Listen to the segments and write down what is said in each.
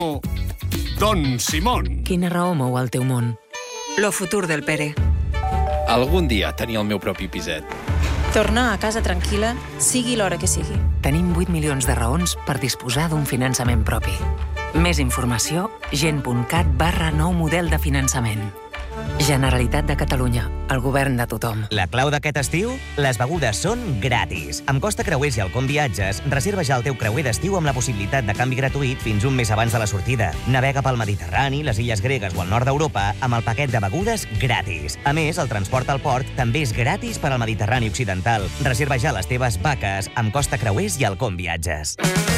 Don Simón. Quina raó mou el teu món? Lo futur del Pere. Algun dia tenir el meu propi piset. Tornar a casa tranquil·la, sigui l'hora que sigui. Tenim 8 milions de raons per disposar d'un finançament propi. Més informació, gent.cat/nou model de finançament. Generalitat de Catalunya, el govern de tothom. La clau d'aquest estiu? Les begudes són gratis. Amb Costa Creuers i Alcom Viatges, reserva ja el teu creuer d'estiu amb la possibilitat de canvi gratuït fins un mes abans de la sortida. Navega pel Mediterrani, les illes gregues o el nord d'Europa amb el paquet de begudes gratis. A més, el transport al port també és gratis per al Mediterrani Occidental. Reserva ja les teves vaques amb Costa Creuers i Alcom Viatges.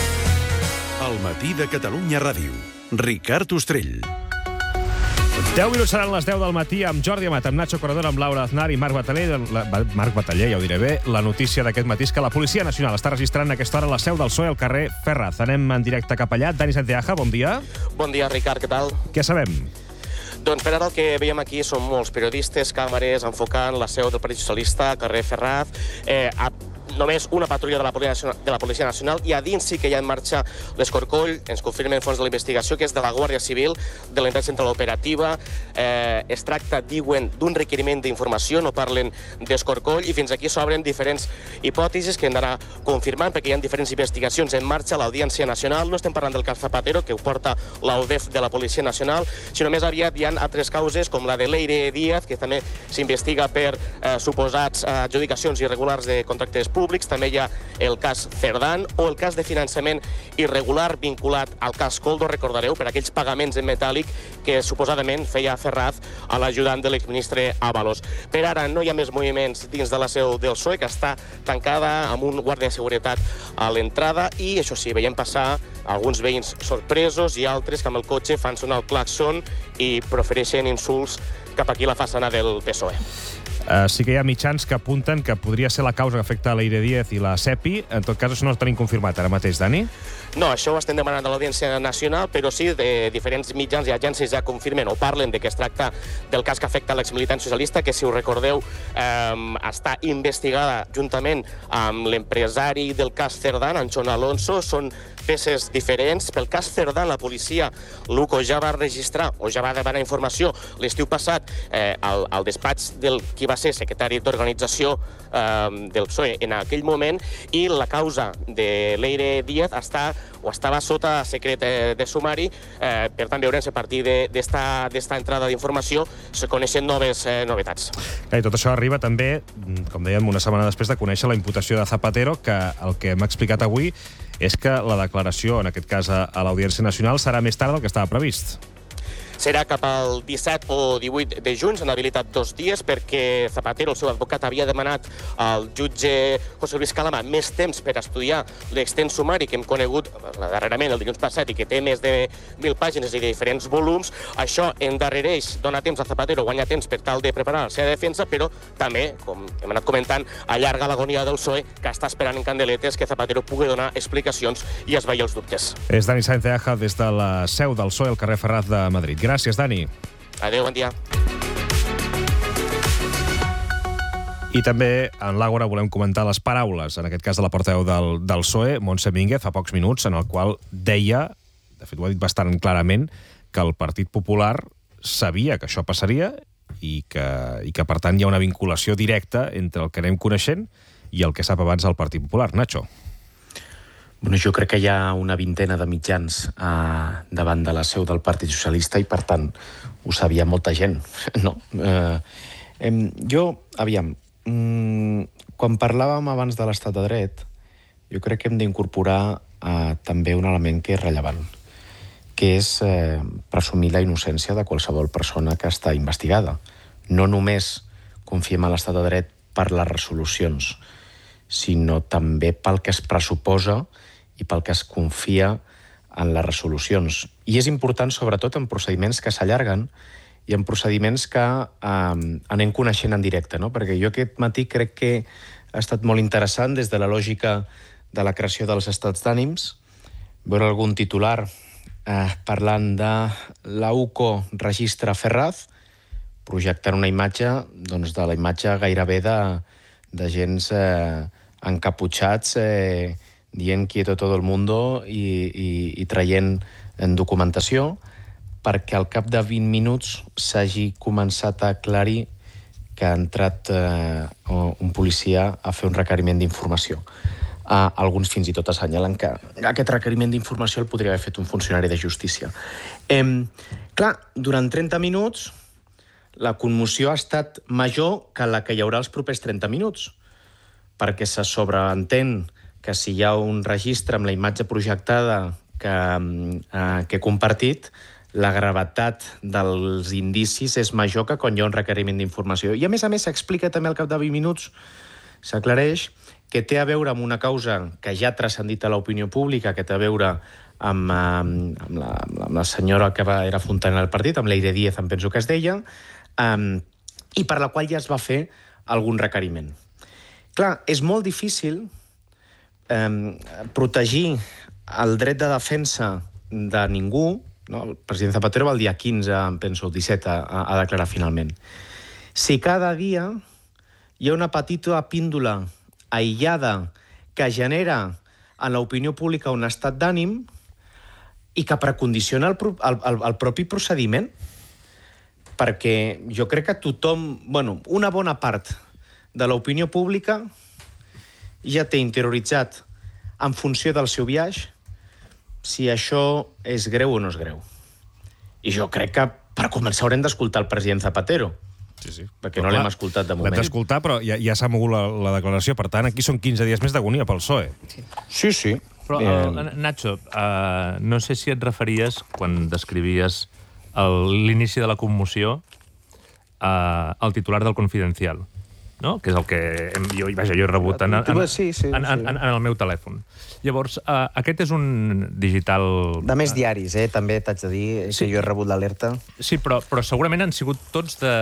El matí de Catalunya Ràdio. Ricard Ostrell. 10 minuts seran les 10 del matí amb Jordi Amat, amb Nacho Corredor, amb Laura Aznar i Marc Bataller, ja ho diré bé. La notícia d'aquest matí és que la Policia Nacional està registrant a aquesta hora la seu del PSOE al carrer Ferraz. Anem en directe cap allà. Dani Santiaja, bon dia. Bon dia, Ricard, què tal? Què sabem? Doncs per ara el que veiem aquí són molts periodistes, càmeres, enfocant la seu del Partit Socialista al carrer Ferraz, només una patrulla de la Policia Nacional, i a dins sí que hi ha en marxa l'escorcoll. Ens confirmen fons de la investigació que és de la Guàrdia Civil, de la Unitat Central Operativa. Es tracta, diuen, d'un requeriment d'informació, no parlen d'escorcoll, i fins aquí s'obren diferents hipòtesis que hem d'anar confirmant, perquè hi ha diferents investigacions en marxa a l'Audiència Nacional. No estem parlant del cas Zapatero, que ho porta l'AUDEF de la Policia Nacional, sinó més aviat hi ha altres causes, com la de Leire Díaz, que també s'investiga per suposats adjudicacions irregulars de contractes públics. També hi ha el cas Cerdán o el cas de finançament irregular vinculat al cas Coldo, recordareu, per aquells pagaments en metàl·lic que suposadament feia Ferraz a l'ajudant de l'exministre Ábalos. Per ara no hi ha més moviments dins de la seu del PSOE, que està tancada amb un guàrdia de seguretat a l'entrada, i això sí, veiem passar alguns veïns sorpresos i altres que amb el cotxe fan sonar el claxon i profereixen insults cap aquí a la façana del PSOE. Sí que hi ha mitjans que apunten que podria ser la causa que afecta a Leire Díaz i la CEPI. En tot cas, això no ho tenim confirmat ara mateix, Dani? No, això ho estem demanant a l'Audiència Nacional, però sí, de diferents mitjans i agències ja confirmen o parlen de que es tracta del cas que afecta l'exmilitant socialista, que, si us recordeu, està investigada juntament amb l'empresari del cas Cerdán, Anchón Alonso. Són peces diferents. Pel cas Cerdán, la policia, l'UCO, ja va registrar o ja va demanar informació l'estiu passat al despatx del qui va ser secretari d'organització del PSOE en aquell moment, i la causa de Leire Díaz estava sota secret de sumari. Per tant, veurem si a partir d'esta entrada d'informació se coneixen noves novetats. I tot això arriba també, com dèiem, una setmana després de conèixer la imputació de Zapatero, que el que hem explicat avui és que la declaració, en aquest cas a l'Audiència Nacional, serà més tard del que estava previst. Serà cap al 17 o 18 de juny, s'han habilitat 2 dies perquè Zapatero, el seu advocat, havia demanat al jutge José Luis Calama més temps per estudiar l'extens sumari que hem conegut darrerament el dilluns passat i que té més de 1.000 pàgines i de diferents volums. Això endarrereix, dona temps a Zapatero, guanya temps per tal de preparar la seva defensa, però també, com hem anat comentant, allarga l'agonia del PSOE, que està esperant en candeletes que Zapatero pugui donar explicacions i esvair els dubtes. És Dani Santiaja des de la seu del PSOE al carrer Ferraz de Madrid. Gràcies, Dani. Adéu, bon dia. I també, en l'Àgora, volem comentar les paraules, en aquest cas de la portaveu del PSOE, Montse Mínguez, fa pocs minuts, en el qual deia, de fet ho ha dit bastant clarament, que el Partit Popular sabia que això passaria i que per tant hi ha una vinculació directa entre el que anem coneixent i el que sap abans el Partit Popular. Nacho. Bueno, jo crec que hi ha una vintena de mitjans davant de la seu del Partit Socialista i, per tant, ho sabia molta gent, no? Quan parlàvem abans de l'estat de dret, jo crec que hem d'incorporar també un element que és rellevant, que és presumir la innocència de qualsevol persona que està investigada. No només confiem en l'estat de dret per les resolucions, sinó també pel que es pressuposa i pel que es confia en les resolucions. I és important, sobretot, en procediments que s'allarguen i en procediments que anem coneixent en directe, no? Perquè jo aquest matí crec que ha estat molt interessant des de la lògica de la creació dels estats d'ànims, veure algun titular parlant de la UCO registra Ferraz, projectant una imatge, doncs, de la imatge gairebé d'agents encaputxats dient quieto todo el mundo i traient en documentació perquè al cap de 20 minuts s'hagi començat a aclarir que ha entrat un policia a fer un requeriment d'informació. Alguns fins i tot assenyalen que aquest requeriment d'informació el podria haver fet un funcionari de justícia. Clar, durant 30 minuts la commoció ha estat major que la que hi haurà els propers 30 minuts, perquè se sobreentén que si hi ha un registre amb la imatge projectada que he compartit, la gravetat dels indicis és major que quan hi ha un requeriment d'informació. I a més s'explica també al cap de 20 minuts, s'aclareix que té a veure amb una causa que ja ha transcendit a l'opinió pública, que té a veure amb la senyora que era fontanera del partit, amb Leire Díez, em penso que es deia, i per la qual ja es va fer algun requeriment. Clar, és molt difícil protegir el dret de defensa de ningú. El president Zapatero va el dia 15, em penso, el 17, a declarar finalment. Si cada dia hi ha una petita píndola aïllada que genera en l'opinió pública un estat d'ànim i que precondiciona el propi procediment, perquè jo crec que tothom, una bona part de l'opinió pública ja té interioritzat en funció del seu biaix si això és greu o no és greu. I jo crec que per començar haurem d'escoltar el president Zapatero, perquè no l'hem escoltat de moment. L'hem d'escoltar, però ja s'ha mogut la declaració. Per tant, aquí són 15 dies més d'agonia pel PSOE. Sí. Però, Nacho, no sé si et referies, quan descrivies l'inici de la commoció, al titular del Confidencial, no? Que és el que jo he rebut en el meu telèfon. Llavors, aquest és un digital... De més diaris, també t'haig de dir que jo he rebut l'alerta. Sí, però segurament han sigut tots de...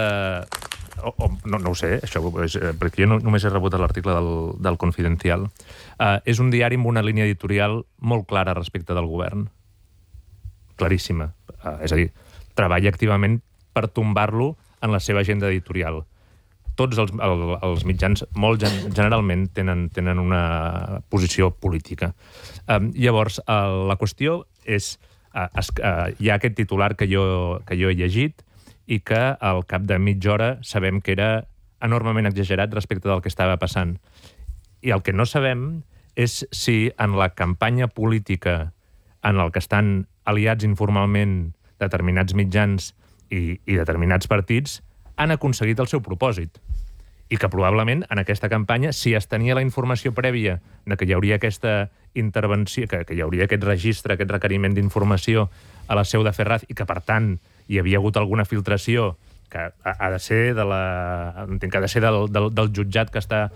No ho sé, això, perquè jo només he rebut l'article del Confidencial. És un diari amb una línia editorial molt clara respecte del govern. Claríssima. És a dir, treballa activament per tombar-lo en la seva agenda editorial. Tots els mitjans, molt generalment, tenen una posició política. Llavors, la qüestió és... Hi ha aquest titular que jo he llegit i que al cap de mitja hora sabem que era enormement exagerat respecte del que estava passant. I el que no sabem és si en la campanya política en el que estan aliats informalment determinats mitjans i determinats partits han aconseguit el seu propòsit. I que probablement en aquesta campanya, si es tenia la informació prèvia de que hi hauria aquesta intervenció, que hi hauria aquest registre, aquest requeriment d'informació a la seu de Ferraz i que, per tant, hi havia hagut alguna filtració que ha de ser del jutjat que està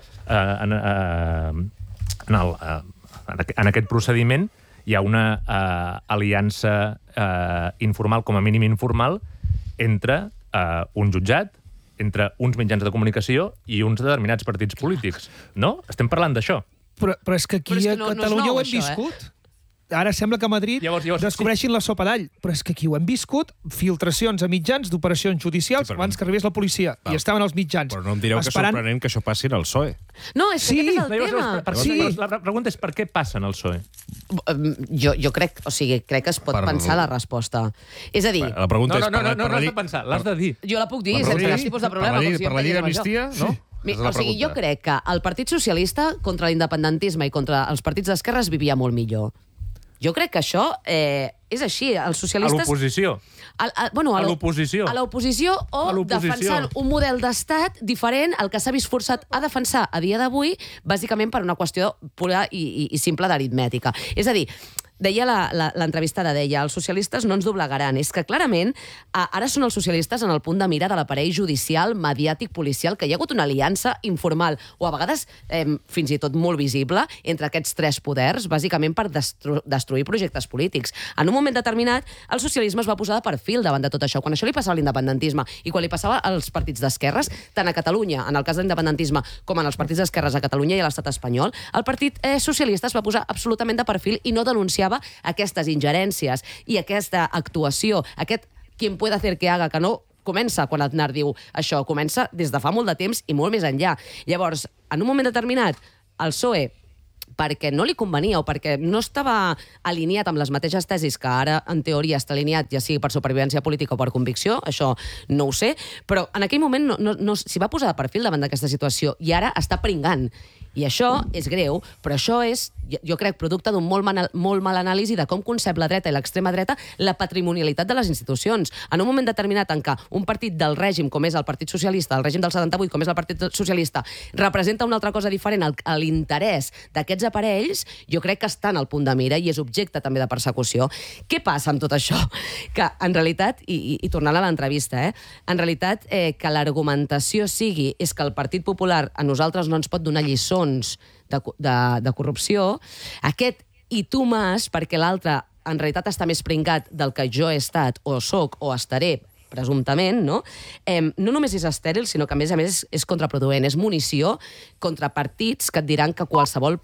en aquest procediment, hi ha una aliança informal, com a mínim informal, entre un jutjat, entre uns mitjans de comunicació i uns determinats partits polítics. No? Estem parlant d'això. Però és que aquí a Catalunya ho hem viscut. Ara sembla que a Madrid descobreixin la sopa d'all, però és que aquí ho hem viscut, filtracions a mitjans d'operacions judicials abans que arribés la policia, i estaven els mitjans. Però no em direu que és sorprenent que això passi al PSOE. No, és que aquest és el tema. La pregunta és per què passa al PSOE? Jo crec, crec que es pot pensar la resposta. És a dir... La pregunta és... No has de pensar, l'has de dir. Jo la puc dir, sense cap tipus de problema. Per la llei d'amnistia, no? Jo crec que el Partit Socialista contra l'independentisme i contra els partits d'esquerres vivia molt millor. Jo crec que això és així. Els socialistes... A l'oposició. A l'oposició. A l'oposició o defensant un model d'estat diferent al que s'ha vist forçat a defensar a dia d'avui, bàsicament per una qüestió pura i simple d'aritmètica. És a dir, deia l'entrevistada, deia, els socialistes no ens doblegaran. És que clarament ara són els socialistes en el punt de mira de l'aparell judicial, mediàtic, policial, que hi ha hagut una aliança informal o a vegades fins i tot molt visible entre aquests tres poders, bàsicament per destruir projectes polítics. En un moment determinat, el socialisme es va posar de perfil davant de tot això. Quan això li passava a l'independentisme i quan li passava als partits d'esquerres, tant a Catalunya, en el cas de l'independentisme, com en els partits d'esquerres a Catalunya i a l'estat espanyol, el Partit Socialista es va posar absolutament de perfil i no denunciava aquestes ingerències i aquesta actuació, aquest quien puede hacer que haga, que no comença quan Aznar diu això, comença des de fa molt de temps i molt més enllà. Llavors, en un moment determinat, el PSOE perquè no li convenia o perquè no estava alineat amb les mateixes tesis que ara, en teoria, està alineat, ja sigui per supervivència política o per convicció, això no ho sé, però en aquell moment no s'hi va posar de perfil davant d'aquesta situació i ara està pringant. I això és greu, però això és, jo crec, producte d'un molt mal anàlisi de com concep la dreta i l'extrema dreta la patrimonialitat de les institucions. En un moment determinat en què un partit del règim, com és el Partit Socialista, el règim del 78, com és el Partit Socialista, representa una altra cosa diferent a l'interès d'aquests aparells, jo crec que està en el punt de mira i és objecte també de persecució. Què passa amb tot això? Que, en realitat, i tornant a l'entrevista, en realitat, que l'argumentació sigui és que el Partit Popular a nosaltres no ens pot donar lliçons de corrupció, aquest i tu més, perquè l'altre en realitat està més pringat del que jo he estat o soc o estaré, presumptament, no només és estèril, sinó que a més és contraproduent, és munició contra partits que et diran que qualsevol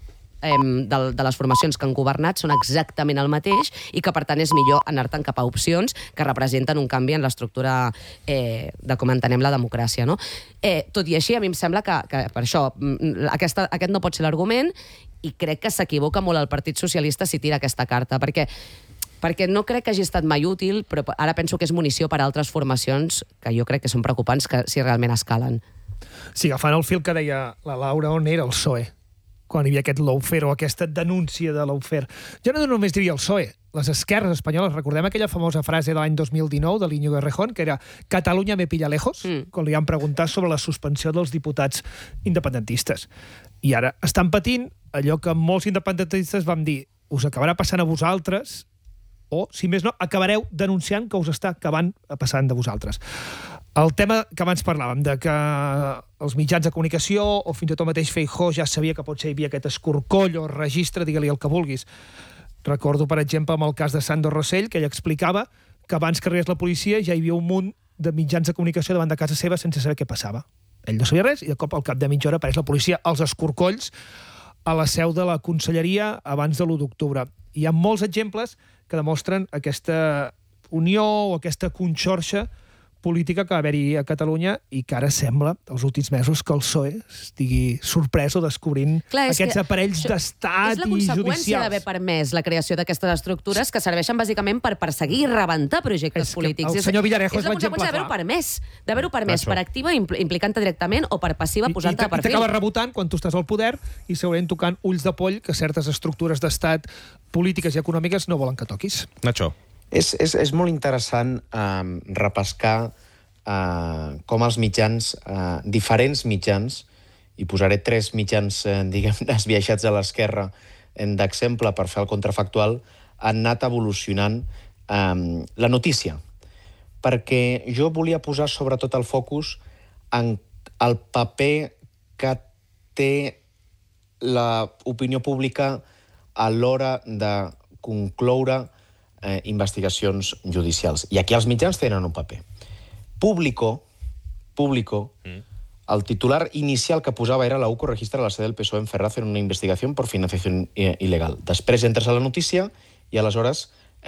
de les formacions que han governat són exactament el mateix i que, per tant, és millor anar-te'n cap a opcions que representen un canvi en l'estructura de com entenem la democràcia. No? Tot i així, a mi em sembla que per això, aquest no pot ser l'argument i crec que s'equivoca molt el Partit Socialista si tira aquesta carta, perquè no crec que hagi estat mai útil, però ara penso que és munició per a altres formacions que jo crec que són preocupants si realment escalen. Sí, agafant el fil que deia la Laura, on era el PSOE? Quan hi havia aquest lawfare o aquesta denúncia de lawfare. Jo no només diria el PSOE, les esquerres espanyoles. Recordem aquella famosa frase de l'any 2019 de l'Íñigo Errejón, que era «Catalunya me pilla lejos», quan li han preguntat sobre la suspensió dels diputats independentistes. I ara estan patint allò que molts independentistes vam dir us acabarà passant a vosaltres o, si més no, acabareu denunciant que us està acabant passant de vosaltres. El tema que abans parlàvem, de que els mitjans de comunicació o fins i tot mateix Feijóo ja sabia que potser hi havia aquest escorcoll o registre, digue-li el que vulguis. Recordo, per exemple, amb el cas de Sandro Rosell, que ell explicava que abans que arribés la policia ja hi havia un munt de mitjans de comunicació davant de casa seva sense saber què passava. Ell no sabia res i de cop al cap de mitja hora apareix la policia als escorcolls a la seu de la conselleria abans de l'1 d'octubre. Hi ha molts exemples que demostren aquesta unió o aquesta conxorxa política que va haver-hi a Catalunya i que ara sembla, els últims mesos, que el PSOE estigui sorprès o descobrint aquests aparells d'estat i judicials. És la conseqüència d'haver permès la creació d'aquestes estructures que serveixen bàsicament per perseguir i rebentar projectes polítics. El senyor Villarejo és l'exemple clar. És la conseqüència d'haver-ho permès per activa, implicant-te directament, o per passiva, posant-te a perfil. I t'acaba rebotant quan tu estàs al poder i segurament tocant ulls de poll que certes estructures d'estat polítiques i econòmiques no volen que toquis. Nacho. És molt interessant repescar com els mitjans, diferents mitjans, i posaré 3 mitjans, diguem, esbiaixats a l'esquerra d'exemple per fer el contrafactual, han anat evolucionant la notícia. Perquè jo volia posar sobretot el focus en el paper que té l'opinió pública a l'hora de concloure investigacions judicials. I aquí els mitjans tenen un paper. Público, el titular inicial que posava era la UCO registra la sede del PSOE en Ferraz en una investigació per financiació il·legal. Després entres a la notícia i aleshores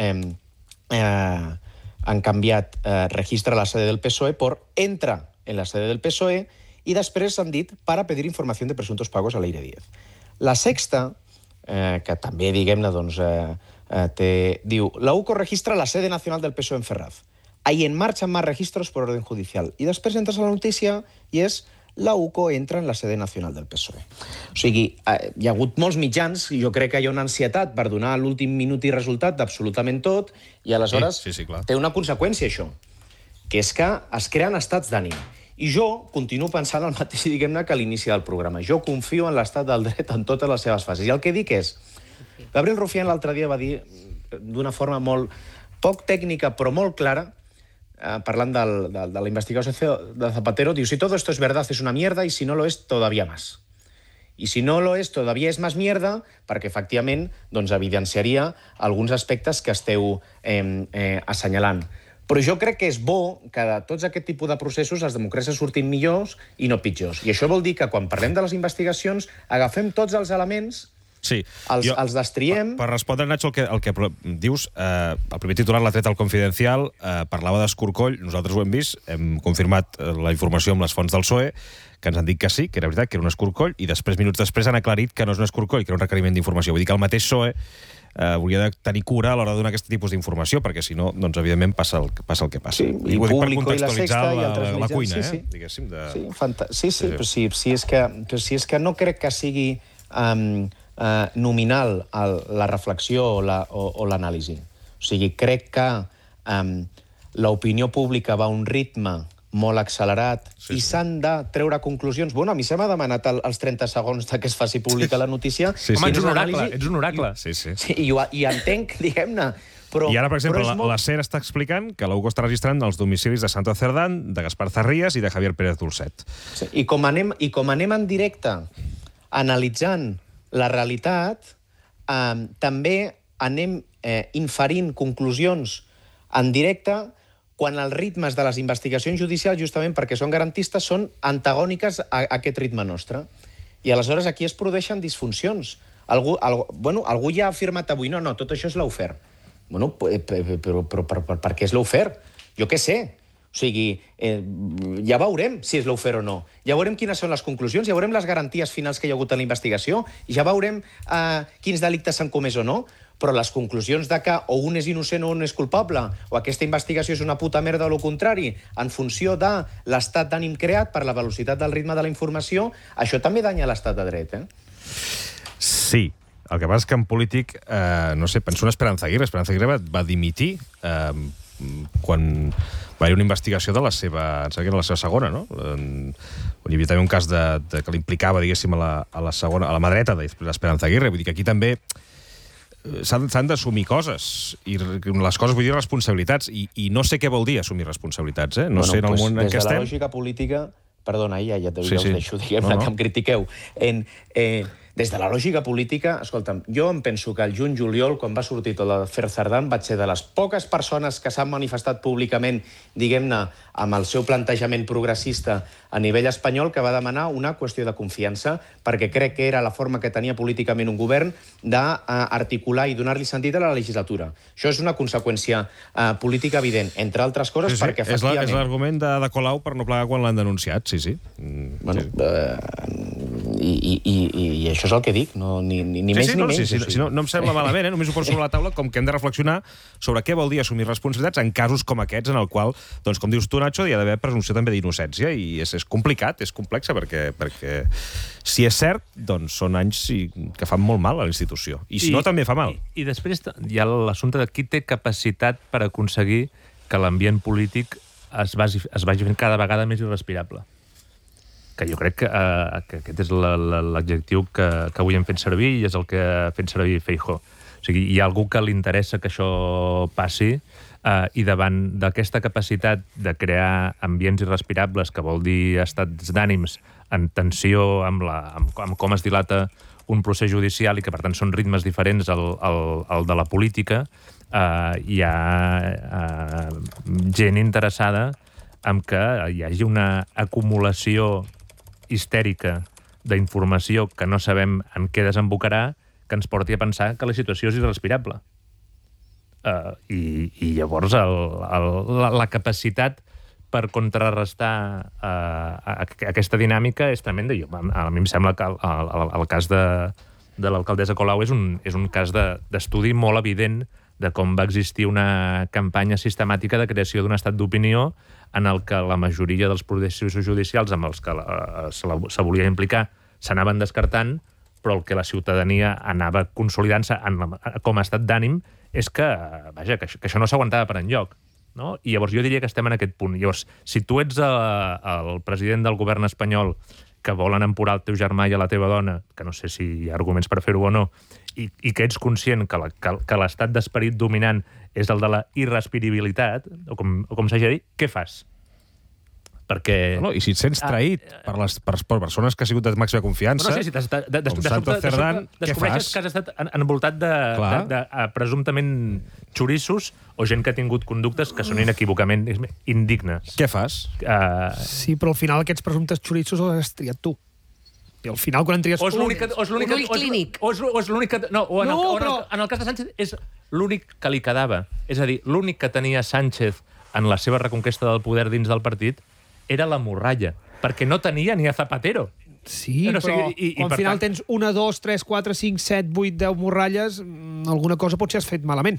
han canviat registra la sede del PSOE per entra en la sede del PSOE i després han dit para pedir informació de presuntos pagos a Leire Díez. La Sexta, que també, diguem-ne, doncs, diu, la UCO registra la sede nacional del PSOE en Ferraz. Hay en marcha más registros por orden judicial. I després entres a la notícia i és la UCO entra en la sede nacional del PSOE. O sigui, hi ha hagut molts mitjans i jo crec que hi ha una ansietat per donar l'últim minut i resultat d'absolutament tot i aleshores té una conseqüència això, que és que es creen estats d'ànim. I jo continuo pensant el mateix, diguem-ne, que a l'inici del programa. Jo confio en l'estat del dret en totes les seves fases. I el que dic és... Gabriel Rufián l'altre dia va dir d'una forma molt poc tècnica però molt clara, parlant de la investigació de Zapatero, diu, si todo esto es verdad es una mierda y si no lo es todavía más. I si no lo es todavía es más mierda perquè efectivament doncs, evidenciaria alguns aspectes que esteu assenyalant. Però jo crec que és bo que de tots aquest tipus de processos les democràcies surtin millors i no pitjors. I això vol dir que quan parlem de les investigacions agafem tots els elements Sí. Els destriem... Per respondre, Nacho, el que dius, el primer titular l'ha tret al Confidencial, parlava d'escorcoll, nosaltres ho hem vist, hem confirmat la informació amb les fonts del PSOE, que ens han dit que sí, que era veritat, que era un escorcoll, i després, minuts després, han aclarit que no és un escorcoll, que era un requeriment d'informació. Vull dir que el mateix PSOE hauria de tenir cura a l'hora de donar aquest tipus d'informació, perquè si no, doncs, evidentment, passa el que passa. Sí, i ho dic per Público i La Sexta i altres la cuina, diguéssim. Però si és que no crec que sigui nominal la reflexió o l'anàlisi. O sigui, crec que l'opinió pública va a un ritme molt accelerat i s'han de treure conclusions. Bueno, a mi se m'ha demanat els 30 segons que es faci pública la notícia. Home, ets un oracle. I entenc, diguem-ne. I ara, per exemple, la SER està explicant que la UCO està registrant els domicilis de Santo Cerdán, de Gaspar Zarrías i de Javier Pérez Dulcet. I com anem en directe analitzant la realitat, també anem inferint conclusions en directe quan els ritmes de les investigacions judicials, justament perquè són garantistes, són antagòniques a aquest ritme nostre. I aleshores aquí es produeixen disfuncions. Algú ja ha afirmat avui, no, tot això és lawfare. Bueno, però per què és lawfare? Jo què sé. O sigui, ja veurem si és lawfare o no. Ja veurem quines són les conclusions, ja veurem les garanties finals que hi ha hagut en la investigació, ja veurem quins delictes s'han comès o no, però les conclusions de que o un és innocent o un és culpable, o aquesta investigació és una puta merda o el contrari, en funció de l'estat d'ànim creat per la velocitat del ritme de la informació, això també danya l'estat de dret, Sí. El que passa és que en polític, no sé, penso en Esperanza Aguirre. Esperanza Aguirre va dimitir quan va haver una investigació de la seva... em sembla que era la seva segona, no? On hi havia també un cas que l'implicava, diguéssim, a la mà dreta d'Esperanza Aguirre. Vull dir que aquí també s'han d'assumir coses, i les coses vull dir responsabilitats, i no sé què vol dir assumir responsabilitats, No sé en el món en què estem... Des de la lògica política... Perdona, ja us deixo, diguem-ne, que em critiqueu. Des de la lògica política, escolta'm, jo em penso que el juny-juliol, quan va sortir tot l'afer Cerdán, vaig ser de les poques persones que s'han manifestat públicament, diguem-ne, amb el seu plantejament progressista a nivell espanyol, que va demanar una qüestió de confiança, perquè crec que era la forma que tenia políticament un govern d'articular i donar-li sentit a la legislatura. Això és una conseqüència política evident, entre altres coses, perquè efectivament... És l'argument de Colau per no plegar quan l'han denunciat, sí. I això és el que dic, ni més ni menys. No em sembla malament, només ho poso sobre la taula, com que hem de reflexionar sobre què vol dir assumir responsabilitats en casos com aquests, en el qual, doncs, com dius tu, Nacho, hi ha d'haver presumpció també d'innocència, i és complicat, és complex, perquè si és cert, doncs són anys que fan molt mal a la institució, i si no també fa mal. I després hi ha l'assumpte de qui té capacitat per aconseguir que l'ambient polític es vagi fent cada vegada més irrespirable. Que jo crec que aquest és l'adjectiu que avui hem fet servir i és el que ha fet servir Feijóo. O sigui, hi ha algú que li interessa que això passi i davant d'aquesta capacitat de crear ambients irrespirables, que vol dir estats d'ànims en tensió amb com es dilata un procés judicial i que, per tant, són ritmes diferents al de la política, hi ha gent interessada en que hi hagi una acumulació histèrica d'informació que no sabem en què desembocarà, que ens porti a pensar que la situació és irrespirable. I llavors la capacitat per contrarrestar aquesta dinàmica és tremenda. A mi em sembla que el cas de l'alcaldessa Colau és un cas d'estudi molt evident de com va existir una campanya sistemàtica de creació d'un estat d'opinió en el que la majoria dels processos judicials amb els que se volia implicar s'anaven descartant, però el que la ciutadania anava consolidant-se com a estat d'ànim és que això no s'aguantava per enlloc. No? I llavors jo diria que estem en aquest punt. Llavors, si tu ets el president del govern espanyol que volen emporar el teu germà i a la teva dona, que no sé si hi ha arguments per fer-ho o no, i que ets conscient que l'estat d'esperit dominant és el de la irrespirabilitat, o com s'hagi de dir, què fas? Perquè... I si et sents traït per persones que ha sigut de màxima confiança, com Santo Cerdán, què fas? Descobreixes que has estat envoltat de presumptament xorissos o gent que ha tingut conductes que són inequívocament indignes. Què fas? Sí, però al final aquests presumptes xorissos els has triat tu. I al final, quan en tries un ull clínic. O és l'únic que... No, en el cas de Sánchez és l'únic que li quedava. És a dir, l'únic que tenia Sánchez en la seva reconquesta del poder dins del partit era la morralla, perquè no tenia ni a Zapatero. Sí, però al final tens 1, 2, 3, 4, 5, 7, 8, 10 morralles, alguna cosa potser has fet malament.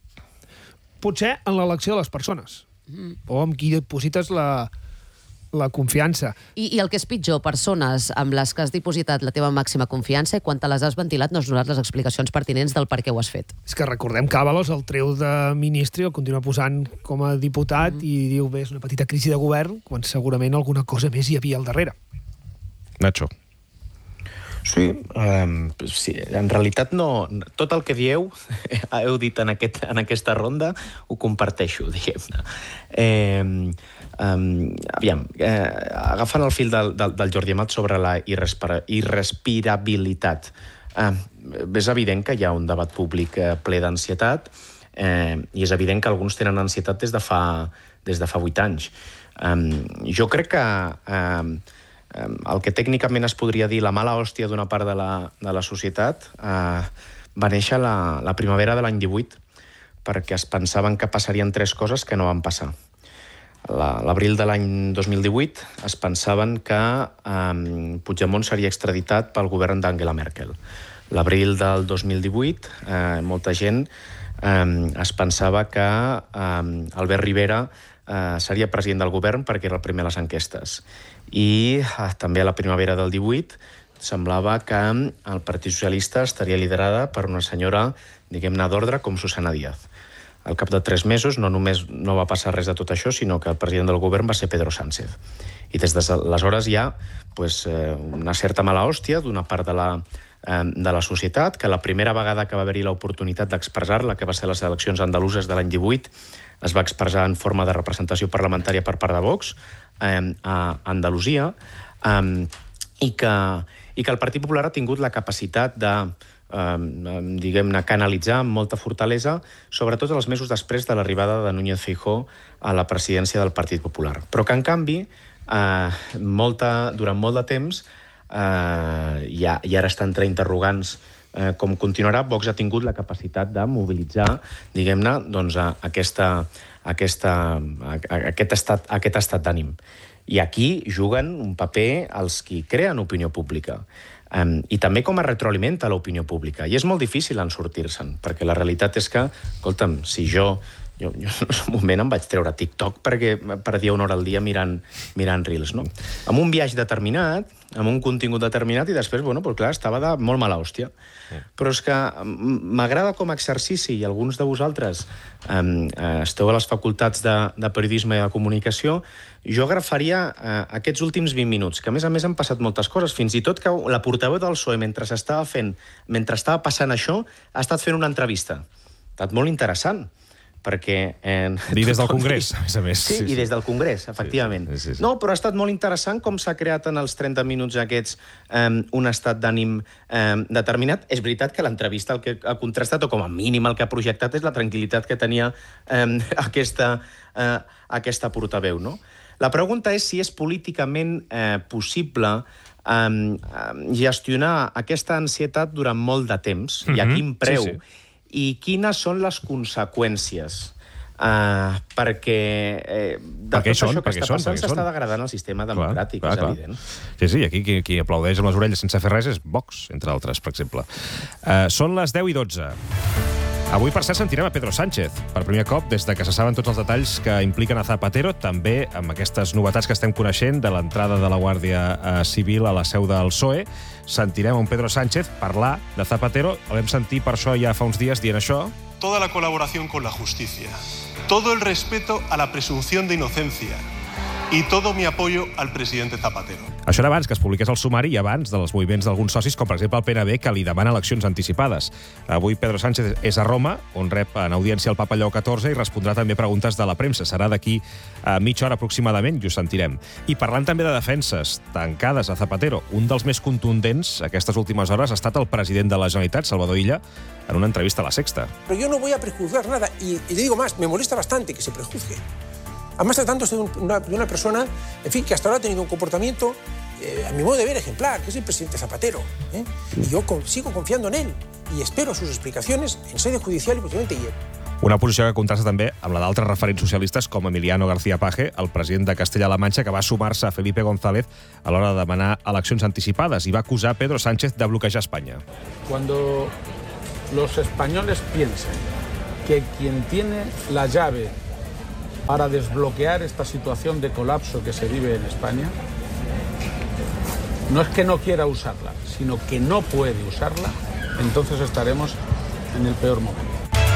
Potser en l'elecció de les persones. O amb qui deposites la confiança. I el que és pitjor, persones amb les que has dipositat la teva màxima confiança i quan te les has ventilat no has donat les explicacions pertinents del per què ho has fet. És que recordem que Ábalos el treu de ministre, el continua posant com a diputat i diu, bé, és una petita crisi de govern, quan segurament alguna cosa més hi havia al darrere. Nacho. Sí, en realitat no. Tot el que dieu, heu dit en aquesta ronda, ho comparteixo, diguem-ne. Aviam, agafant el fil del Jordi Amat sobre la irrespirabilitat. És evident que hi ha un debat públic ple d'ansietat i és evident que alguns tenen ansietat des de fa 8 anys. Jo crec que el que tècnicament es podria dir la mala hòstia d'una part de la societat va néixer la primavera de l'any 18, perquè es pensaven que passarien 3 coses que no van passar. L'abril de l'any 2018 es pensaven que Puigdemont seria extraditat pel govern d'Angela Merkel. L'abril del 2018 molta gent es pensava que Albert Rivera seria president del govern perquè era el primer a les enquestes. I també a la primavera del 18 semblava que el Partit Socialista estaria liderada per una senyora, diguem-ne, d'ordre com Susana Díaz. Al cap de 3 mesos no només no va passar res de tot això, sinó que el president del govern va ser Pedro Sánchez. I des d'aleshores hi ha una certa mala hòstia d'una part de la societat, que la primera vegada que va haver-hi l'oportunitat d'expressar-la, que va ser les eleccions andaluses de l'any 18, es va expressar en forma de representació parlamentària per part de Vox a Andalusia, i que el Partit Popular ha tingut la capacitat de diguem-ne, canalitzar amb molta fortalesa, sobretot els mesos després de l'arribada de Núñez Feijóo a la presidència del Partit Popular. Però que, en canvi, durant molt de temps, i ara està entre interrogants com continuarà, Vox ha tingut la capacitat de mobilitzar, diguem-ne, doncs, aquest estat d'ànim. I aquí juguen un paper els qui creen opinió pública. I també com a retroalimenta l'opinió pública. I és molt difícil en sortir-se'n, perquè la realitat és que, escolta'm, si jo en un moment em vaig treure TikTok perquè perdia 1 hora al dia mirant Reels, no? Amb un viatge determinat, amb un contingut determinat, i després, clar, estava de molt mala hòstia. Però és que m'agrada com a exercici, i alguns de vosaltres esteu a les facultats de periodisme i de comunicació, jo agafaria aquests últims 20 minuts, que a més han passat moltes coses, fins i tot que la portaveu del PSOE, mentre estava passant això, ha estat fent una entrevista. Ha estat molt interessant, perquè... I des del Congrés, a més. Sí, i des del Congrés, efectivament. No, però ha estat molt interessant com s'ha creat en els 30 minuts aquests un estat d'ànim determinat. És veritat que l'entrevista el que ha contrastat, o com a mínim el que ha projectat, és la tranquil·litat que tenia aquesta portaveu, no? La pregunta és si és políticament possible gestionar aquesta ansietat durant molt de temps, i a quin preu. I quines són les conseqüències? Perquè tot això que està passant s'està degradant el sistema democràtic, és evident. Sí, aquí qui aplaudeix amb les orelles sense fer res és Vox, entre altres, per exemple. Són les 10:12. Avui, per cert, sentirem a Pedro Sánchez, per primer cop des de que se saben tots els detalls que impliquen a Zapatero, també amb aquestes novetats que estem coneixent de l'entrada de la Guàrdia Civil a la seu del PSOE. Sentirem a un Pedro Sánchez parlar de Zapatero. El vam sentir per això ja fa uns dies dient això. Toda la colaboración con la justicia, todo el respeto a la presunción de inocencia y todo mi apoyo al presidente Zapatero. Això era abans que es publiqués el sumari i abans dels moviments d'alguns socis, com per exemple el PNB, que li demana eleccions anticipades. Avui Pedro Sánchez és a Roma, on rep en audiència el Papa Lleó XIV i respondrà també preguntes de la premsa. Serà d'aquí a mitja hora aproximadament i ho sentirem. I parlant també de defenses tancades a Zapatero, un dels més contundents aquestes últimes hores ha estat el president de la Generalitat, Salvador Illa, en una entrevista a La Sexta. Pero yo no voy a prejuzgar nada y te digo más, me molesta bastante que se prejuzgue. Además, tratándose de una persona, en fin, que hasta ahora ha tenido un comportamiento a mi modo de ver, ejemplar, que es el presidente Zapatero. Y yo sigo confiando en él y espero sus explicaciones en sede judicial y posiblemente ayer. Una posició que contrasta també amb la d'altres referents socialistes com Emiliano García Paje, el president de Castella-La Manxa, que va sumar-se a Felipe González a l'hora de demanar eleccions anticipades i va acusar a Pedro Sánchez de bloquejar Espanya. Cuando los españoles piensen que quien tiene la llave para desbloquear esta situación de colapso que se vive en España no es que no quiera usarla, sino que no puede usarla, entonces estaremos en el peor momento.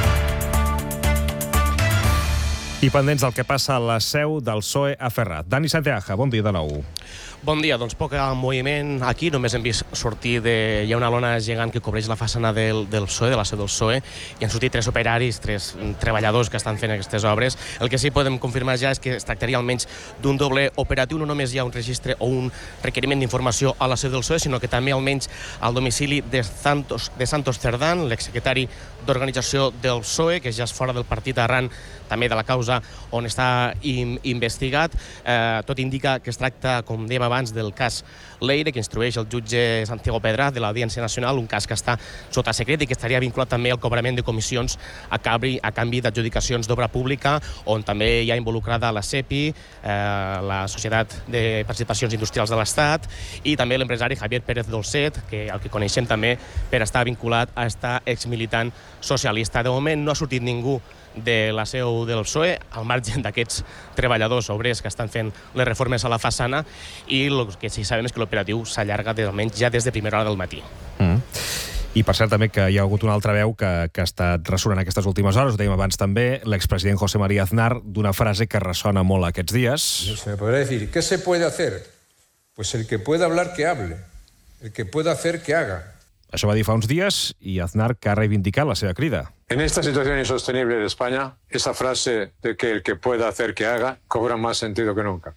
I pendents del que passa a la seu del PSOE a Ferrat. Dani Santiago, bon dia de nou. Bon dia, doncs poc moviment aquí, només hem vist sortir hi ha una lona gegant que cobreix la façana del PSOE, de la seu del PSOE, i han sortit 3 operaris, 3 treballadors que estan fent aquestes obres. El que sí podem confirmar ja és que es tractaria almenys d'un doble operatiu, no només hi ha un registre o un requeriment d'informació a la seu del PSOE, sinó que també almenys al domicili de Santos Cerdán, l'exsecretari d'organització del PSOE, que ja és fora del partit arran també de la causa on està investigat. Tot indica que es tracta, com dèiem abans, del cas Leire, que instrueix el jutge Santiago Pedraz de l'Audiència Nacional, un cas que està sota secret i que estaria vinculat també al cobrament de comissions a canvi d'adjudicacions d'obra pública, on també hi ha involucrada la CEPI, la Societat de Participacions Industrials de l'Estat, i també l'empresari Javier Pérez Dolcet, el que coneixem també per estar vinculat a estar exmilitant socialista. De moment no ha sortit ningú de la seu del PSOE, al marge d'aquests treballadors obrers que estan fent les reformes a la façana, i el que sí sabem és que l'operatiu s'allarga almenys ja des de primera hora del matí. I per cert també que hi ha hagut una altra veu que ha estat ressonant aquestes últimes hores, ho dèiem abans també, l'expresident José María Aznar, d'una frase que ressona molt aquests dies. Se me podrá decir, ¿qué se puede hacer? Pues el que pueda hablar que hable, el que pueda hacer que haga. Això va dir fa uns dies i Aznar que ha reivindicat la seva crida. En esta situación insostenible de España, esa frase de que el que pueda hacer que haga cobra más sentido que nunca.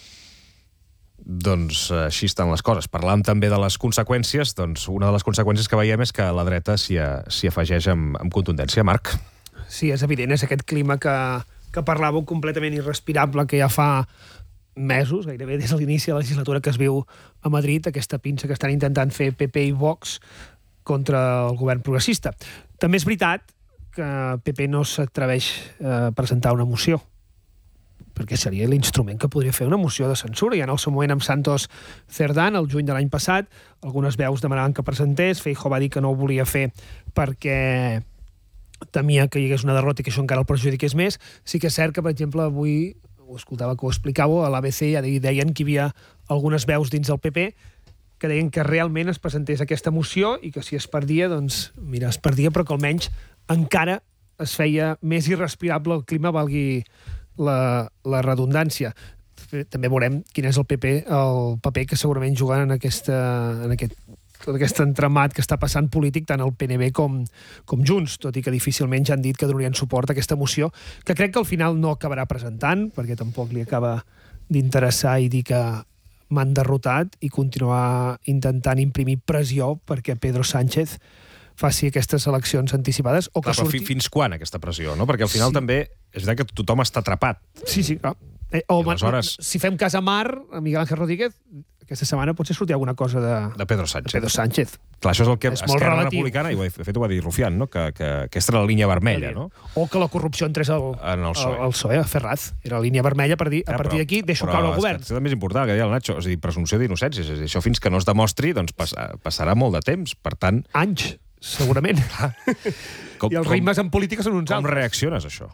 Doncs així estan les coses. Parlàvem també de les conseqüències. Doncs una de les conseqüències que veiem és que la dreta s'hi afegeix amb contundència. Marc? Sí, és evident, és aquest clima que parlàveu completament irrespirable que ja fa mesos, gairebé des de l'inici de la legislatura que es viu a Madrid, aquesta pinça que estan intentant fer PP i Vox contra el govern progressista. També és veritat que PP no s'atreveix a presentar una moció, perquè seria l'instrument que podria fer una moció de censura. I en el seu moment amb Santos Cerdán, el juny de l'any passat, algunes veus demanaven que presentés, Feijóo va dir que no ho volia fer perquè temia que hi hagués una derrota i que això encara el perjudiqués més. Sí que és cert que, per exemple, avui ho escoltava que ho explicàveu, a l'ABC ja deien que hi havia algunes veus dins del PP que deien que realment es presentés aquesta moció i que si es perdia, doncs, mira, es perdia, però que almenys encara es feia més irrespirable el clima, valgui la redundància. També veurem quin és el paper que segurament juguen en tot aquest entramat que està passant polític tant el PNB com Junts, tot i que difícilment ja han dit que donarien suport a aquesta moció, que crec que al final no acabarà presentant, perquè tampoc li acaba d'interessar i dir que m'han derrotat, i continuar intentant imprimir pressió perquè Pedro Sánchez faci aquestes eleccions anticipades. O que clar, però fins quan aquesta pressió, no? Perquè al final també és veritat que tothom està atrapat. Sí, clar. Si fem cas a Mar, a Miguel Ángel Rodríguez, aquesta setmana potser sortir alguna cosa de Pedro Sánchez. Clar, això és el que Esquerra Republicana, i de fet ho va dir Rufián, no? Que aquesta era la línia vermella, no? O que la corrupció entrés al PSOE, a Ferraz. Era la línia vermella per dir, a partir d'aquí deixo caure el govern. Però és més important, que deia el Nacho, és a dir, presumpció d'innocència. Això fins que no es demostri, doncs passarà molt de temps. Per tant... Anys, segurament. I els ritmes en política són uns altres. Com reacciones, això?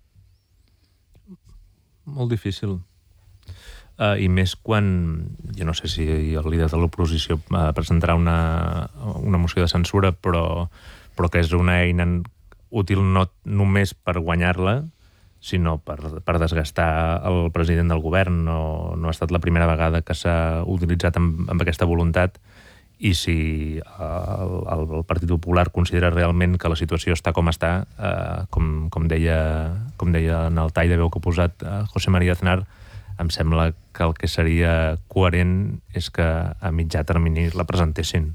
Molt difícil. I més quan, jo no sé si el líder de l'oposició presentarà una moció de censura, però que és una eina útil no només per guanyar-la, sinó per desgastar el president del govern. No ha estat la primera vegada que s'ha utilitzat amb aquesta voluntat, i si el Partit Popular considera realment que la situació està com està, com deia en el tall de veu que ha posat José María Aznar, em sembla que el que seria coherent és que a mitjà termini la presentessin.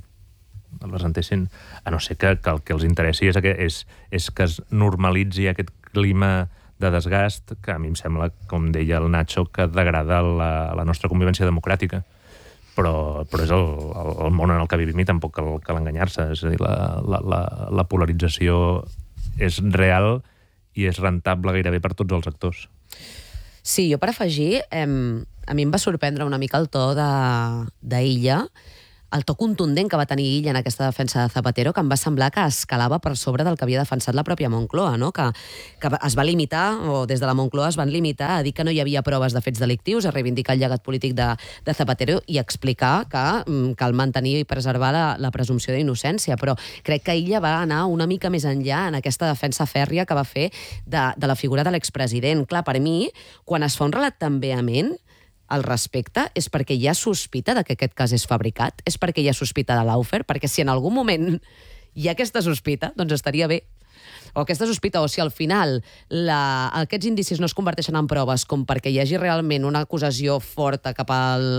A no ser que el que els interessi és que es normalitzi aquest clima de desgast que a mi em sembla, com deia el Nacho, que degrada la nostra convivència democràtica. però és el món en el que vivim i tampoc cal enganyar-se. És a dir, la polarització és real i és rentable gairebé per tots els actors. Sí, jo per afegir, a mi em va sorprendre una mica el to d'Illa, el to contundent que va tenir Illa en aquesta defensa de Zapatero, que em va semblar que escalava per sobre del que havia defensat la pròpia Moncloa, no? Que es va limitar, o des de la Moncloa es van limitar a dir que no hi havia proves de fets delictius, a reivindicar el llegat polític de Zapatero i explicar que cal mantenir i preservar la presumpció d'innocència. Però crec que Illa va anar una mica més enllà en aquesta defensa fèrria que va fer de la figura de l'expresident. Clar, per mi, quan es fa un relat tan vehement al respecte, és perquè hi ha sospita de que aquest cas és fabricat, és perquè hi ha sospita de Lawfare, perquè si en algun moment hi ha aquesta sospita, doncs estaria bé. O aquesta sospita, o si al final aquests indicis no es converteixen en proves com perquè hi hagi realment una acusació forta cap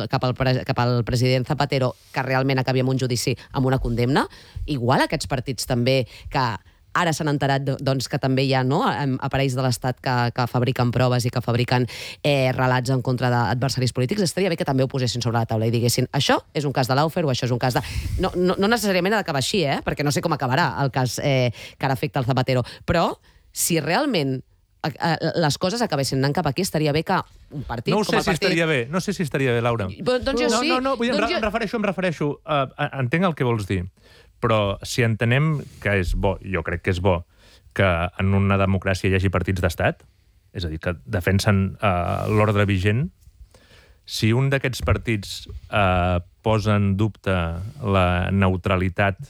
al president Zapatero que realment acabi amb un judici amb una condemna, igual aquests partits també que ara s'han enterat que també hi ha aparells de l'Estat que fabriquen proves i que fabriquen relats en contra d'adversaris polítics, estaria bé que també ho posessin sobre la taula i diguessin, això és un cas de Lawfare o això és un cas de... No necessàriament ha d'acabar així, perquè no sé com acabarà el cas que ara afecta el Zapatero, però si realment les coses acabessin anant cap aquí, estaria bé que un partit com el partit... No sé si estaria bé, Laura. Doncs jo sí. No, em refereixo. Entenc el que vols dir. Però si entenem que és bo, jo crec que és bo, que en una democràcia hi hagi partits d'estat, és a dir, que defensen l'ordre vigent, si un d'aquests partits posa en dubte la neutralitat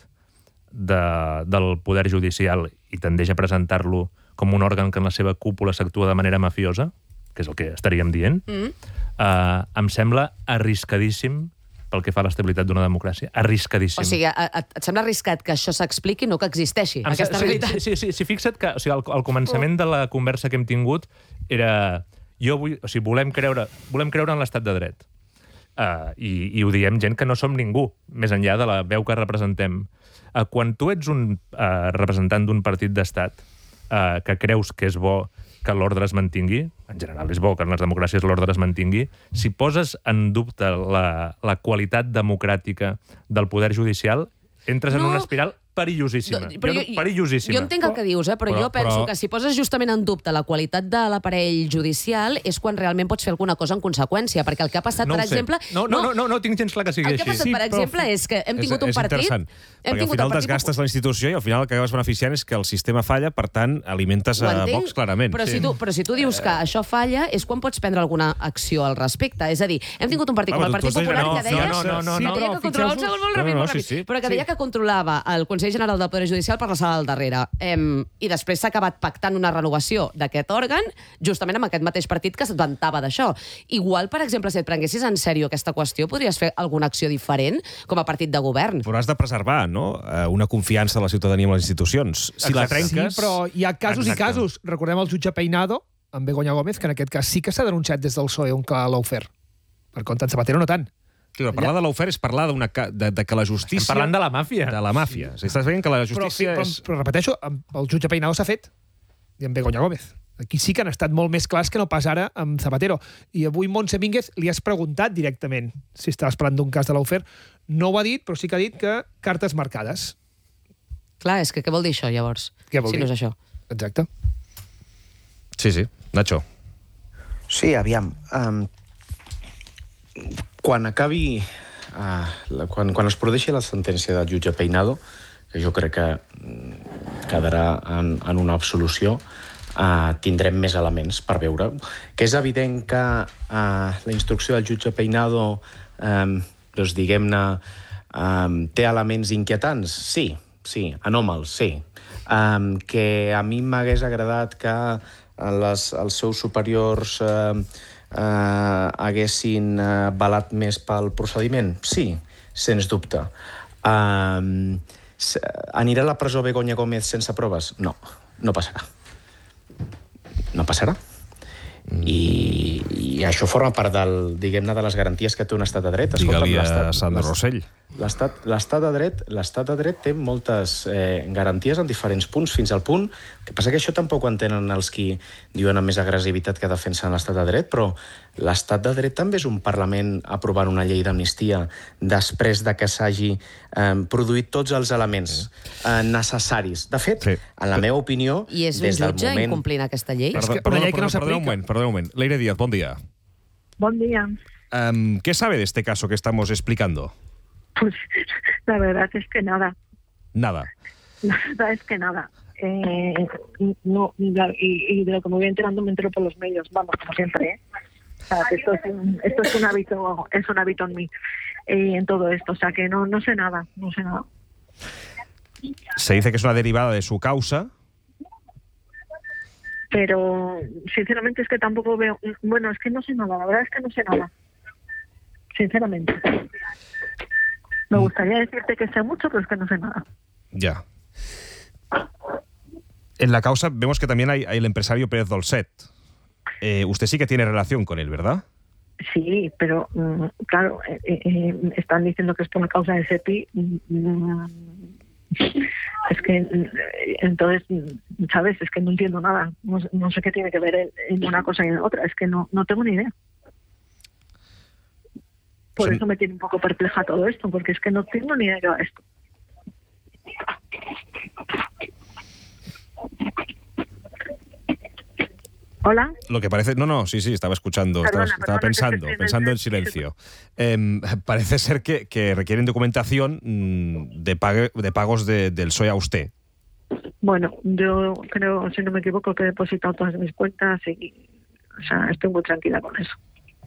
del poder judicial i tendeix a presentar-lo com un òrgan que en la seva cúpula s'actua de manera mafiosa, que és el que estaríem dient, em sembla arriscadíssim pel que fa a l'estabilitat d'una democràcia. Arriscadíssim. O sigui, et sembla arriscat que això s'expliqui, no que existeixi, aquesta realitat? Sí, fixa't que al començament de la conversa que hem tingut era... volem creure en l'estat de dret. I ho diem gent que no som ningú, més enllà de la veu que representem. Quan tu ets un representant d'un partit d'estat que creus que és bo que l'ordre es mantingui, en general és bo que en les democràcies l'ordre es mantingui, si poses en dubte la qualitat democràtica del poder judicial, entres en una espiral perillosíssima. Perillosíssima. Jo entenc el que dius, però jo penso que si poses justament en dubte la qualitat de l'aparell judicial és quan realment pots fer alguna cosa en conseqüència, perquè el que ha passat, per exemple... No tinc gens clar que sigui així. El que ha passat, per exemple, és que hem tingut un partit... És interessant, perquè al final desgastes la institució i al final el que acabes beneficiant és que el sistema falla, per tant, alimentes a Vox clarament. Però si tu dius que això falla, és quan pots prendre alguna acció al respecte. És a dir, hem tingut un partit com el Partit Popular que deia que controlava el Consell General del Poder Judicial per la sala del darrere. I després s'ha acabat pactant una renovació d'aquest òrgan justament amb aquest mateix partit que es vantava d'això. Igual, per exemple, si et prenguessis en sèrio aquesta qüestió, podries fer alguna acció diferent com a partit de govern. Però has de preservar, no?, una confiança de la ciutadania en les institucions. Si la trenques... Sí, però hi ha casos i casos. Recordem el jutge Peinado, amb Begoña Gómez, que en aquest cas sí que s'ha denunciat des del PSOE un clar Lawfare. Per compte, en Zapatero no tant. Però parlar de Lawfare és parlar de que la justícia... Estem parlant de la màfia. De la màfia. Estàs veient que la justícia és... Però repeteixo, el jutge Peinado s'ha fet, i amb Begoña Gómez. Aquí sí que han estat molt més clars que no pas ara amb Zapatero. I avui Montse Mínguez li has preguntat directament si estaves parlant d'un cas de Lawfare. No ho ha dit, però sí que ha dit que cartes marcades. Clar, és que què vol dir això, llavors? Què vol dir? Si no és això. Exacte. Sí. Nacho. Sí, aviam. Quan acabi... Quan es produeixi la sentència del jutge Peinado, que jo crec que quedarà en una absolució, tindrem més elements per veure. Que és evident que la instrucció del jutge Peinado, doncs diguem-ne, té elements inquietants? Sí, anòmals, sí. Que a mi m'hagués agradat que els seus superiors haguessin velat més pel procediment? Sí, sens dubte. Anirà a la presó Begoña Gómez sense proves? No passarà. No passarà. I això forma part de les garanties que té un estat de dret. Digue-li a Sandra Rosell. L'estat de dret té moltes garanties en diferents punts, fins al punt que passa que això tampoc ho entenen els qui diuen amb més agressivitat que defensen l'estat de dret, però l'estat de dret també és un Parlament aprovant una llei d'amnistia després de que s'hagi produït tots els elements necessaris. De fet, en la meva opinió... I és un jutge incomplint aquesta llei? Perdó un moment. Leire Díaz, bon dia. Buen día. ¿Qué sabe de este caso que estamos explicando? Pues la verdad es que nada. Nada. La verdad es que nada. Y de lo que me voy enterando me entero por los medios, vamos, como siempre. O sea, que esto es un hábito en mí, en todo esto. O sea, que no sé nada. Se dice que es una derivada de su causa. Pero sinceramente es que tampoco veo... Bueno, es que no sé nada, la verdad es que no sé nada. Sinceramente. Me gustaría decirte que sé mucho, pero es que no sé nada. Ya. En la causa vemos que también hay el empresario Pérez Dolcet. Usted sí que tiene relación con él, ¿verdad? Sí, pero claro, están diciendo que es por la causa de SEPI. Es que, entonces, ¿sabes? Es que no entiendo nada. No sé qué tiene que ver en una cosa y en otra. Es que no tengo ni idea. Por eso me tiene un poco perpleja todo esto, porque es que no tengo ni idea de qué va esto. ¿Hola? Lo que parece... No, sí, estaba escuchando. Estaba pensando en silencio. Parece ser que requieren documentación de pagos del PSOE a usted. Bueno, yo creo, si no me equivoco, que he depositado todas mis cuentas y... O sea, estoy muy tranquila con eso.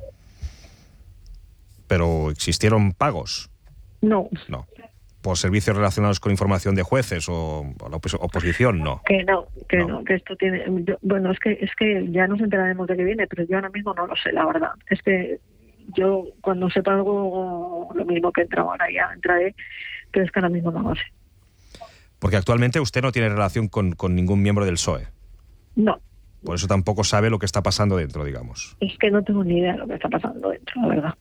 ¿Pero existieron pagos? No. ¿Por servicios relacionados con información de jueces o la oposición? No. Que esto tiene... Bueno, es que ya nos enteraremos de qué viene, pero yo ahora mismo no lo sé, la verdad. Es que yo cuando sepa algo, lo mismo que he entrado ahora ya entraré, pero es que ahora mismo no lo sé. Porque actualmente usted no tiene relación con ningún miembro del PSOE. No. Por eso tampoco sabe lo que está pasando dentro, digamos. Es que no tengo ni idea de lo que está pasando dentro, la verdad.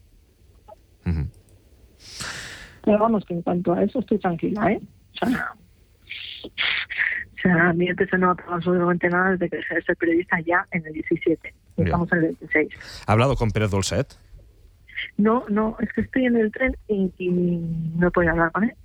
Pero vamos, que en cuanto a eso estoy tranquila, ¿eh? O sea, a mí antes no me ha pasado absolutamente nada desde que dejé de ser periodista ya en el 17. Estamos en el 26. ¿Ha hablado con Pérez Dolcet? No, es que estoy en el tren y no he podido hablar con él.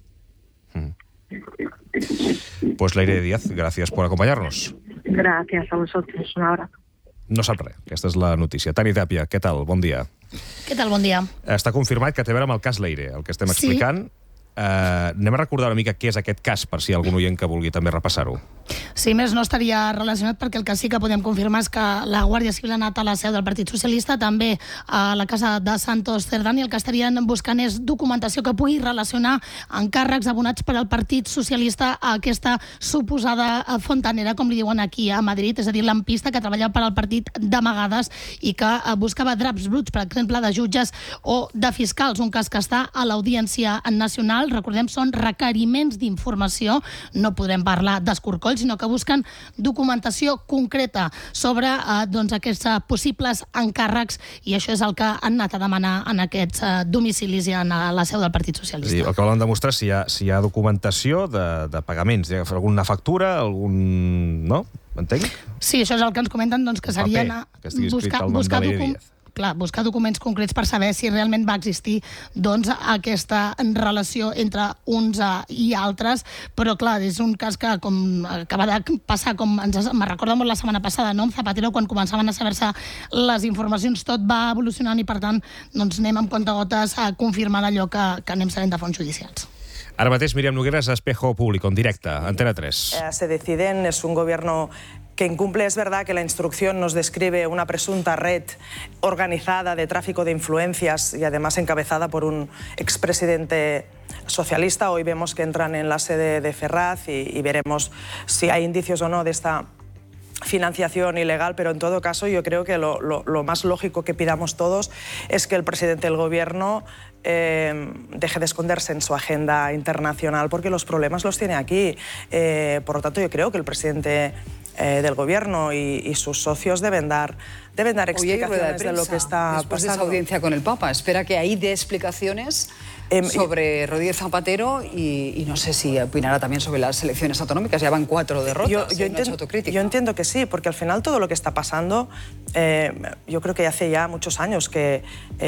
Pues Leire Díaz, gracias por acompanyar-nos. Gràcies a vosaltres, un abrazo. No sap res, aquesta és la notícia. Tani Tàpia, què tal? Bon dia. Què tal? Bon dia. Està confirmat que té a veure amb el cas Leire, el que estem explicant. Anem a recordar una mica què és aquest cas, per si hi ha algun oient que vulgui també repassar-ho. Sí, més no estaria relacionat perquè el que sí que podem confirmar és que la Guàrdia Civil ha anat a la seu del Partit Socialista, també a la casa de Santos Cerdán, i el que estarien buscant és documentació que pugui relacionar encàrrecs abonats per al Partit Socialista a aquesta suposada fontanera, com li diuen aquí a Madrid, és a dir, lampista que treballa per al partit d'amagades i que buscava draps bruts, per exemple, de jutges o de fiscals, un cas que està a l'Audiència Nacional. Recordem, són requeriments d'informació, no podrem parlar d'escorcolls, sinó que busquen documentació concreta sobre aquests possibles encàrrecs, i això és el que han anat a demanar en aquests domicilis i en la seu del Partit Socialista. El que volen demostrar si hi ha documentació de pagaments, alguna factura, algun... no? M'entenc? Sí, això és el que ens comenten, que seria anar buscar documents concrets per saber si realment va existir aquesta relació entre uns i altres, però clar, és un cas que com acaba de passar, me recorda molt la setmana passada, no? Amb Zapatero, quan començaven a saber-se les informacions, tot va evolucionant i per tant anem amb comptagotes a confirmar allò que anem sabent de fonts judicials. Ara mateix Míriam Nogueras a Espejo Público, en directe, Antena 3. Se deciden, es un gobierno que incumple. Es verdad que la instrucción nos describe una presunta red organizada de tráfico de influencias y además encabezada por un expresidente socialista. Hoy vemos que entran en la sede de Ferraz y veremos si hay indicios o no de esta financiación ilegal, pero en todo caso yo creo que lo más lógico que pidamos todos es que el presidente del gobierno deje de esconderse en su agenda internacional, porque los problemas los tiene aquí. Por lo tanto, yo creo que el presidente del gobierno y sus socios deben dar explicaciones de lo que está después pasando. de esa audiencia con el Papa. Espera que ahí dé explicaciones sobre Rodríguez Zapatero y no sé si opinará también sobre las elecciones autonómicas. Ya van 4 derrotas. Yo entiendo que sí, porque al final todo lo que está pasando, yo creo que hace ya muchos años que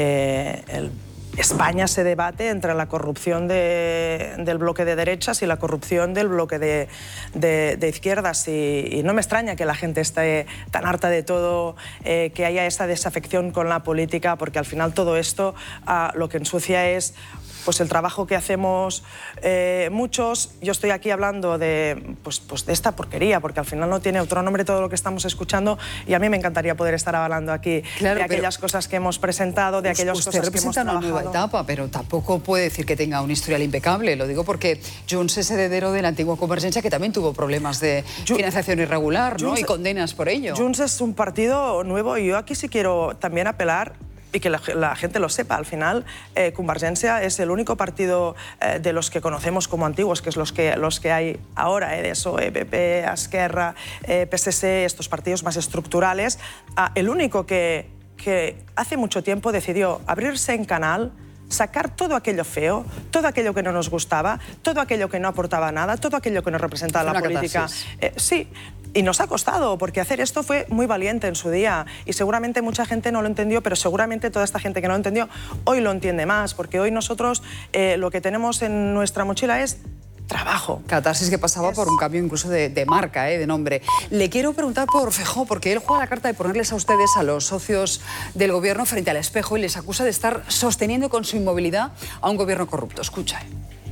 España se debate entre la corrupción del bloque de derechas y la corrupción del bloque de izquierdas. Y no me extraña que la gente esté tan harta de todo, que haya esa desafección con la política, porque al final todo esto lo que ensucia es pues el trabajo que hacemos muchos. Yo estoy aquí hablando de esta porquería, porque al final no tiene otro nombre todo lo que estamos escuchando, y a mí me encantaría poder estar hablando aquí de aquellas cosas que hemos presentado, de aquellas cosas que hemos trabajado. Una nueva etapa, pero tampoco puede decir que tenga un historial impecable. Lo digo porque Junts es heredero de la antigua Convergencia, que también tuvo problemas de financiación irregular, ¿no? Y condenas por ello. Junts es un partido nuevo, y yo aquí sí quiero también apelar y que la gente lo sepa. Al final, Convergencia es el único partido de los que conocemos como antiguos, que es los que hay ahora, de PSOE, PP, Esquerra, PSC, estos partidos más estructurales, el único que hace mucho tiempo decidió abrirse en canal, sacar todo aquello feo, todo aquello que no nos gustaba, todo aquello que no aportaba nada, todo aquello que no representaba la política. Sí. Y nos ha costado, porque hacer esto fue muy valiente en su día, y seguramente mucha gente no lo entendió, pero seguramente toda esta gente que no lo entendió hoy lo entiende más, porque hoy nosotros lo que tenemos en nuestra mochila es trabajo. Catarsis que pasaba por un cambio incluso de marca, de nombre. Le quiero preguntar por Feijóo, porque él juega la carta de ponerles a ustedes, a los socios del gobierno, frente al espejo y les acusa de estar sosteniendo con su inmovilidad a un gobierno corrupto. Escucha.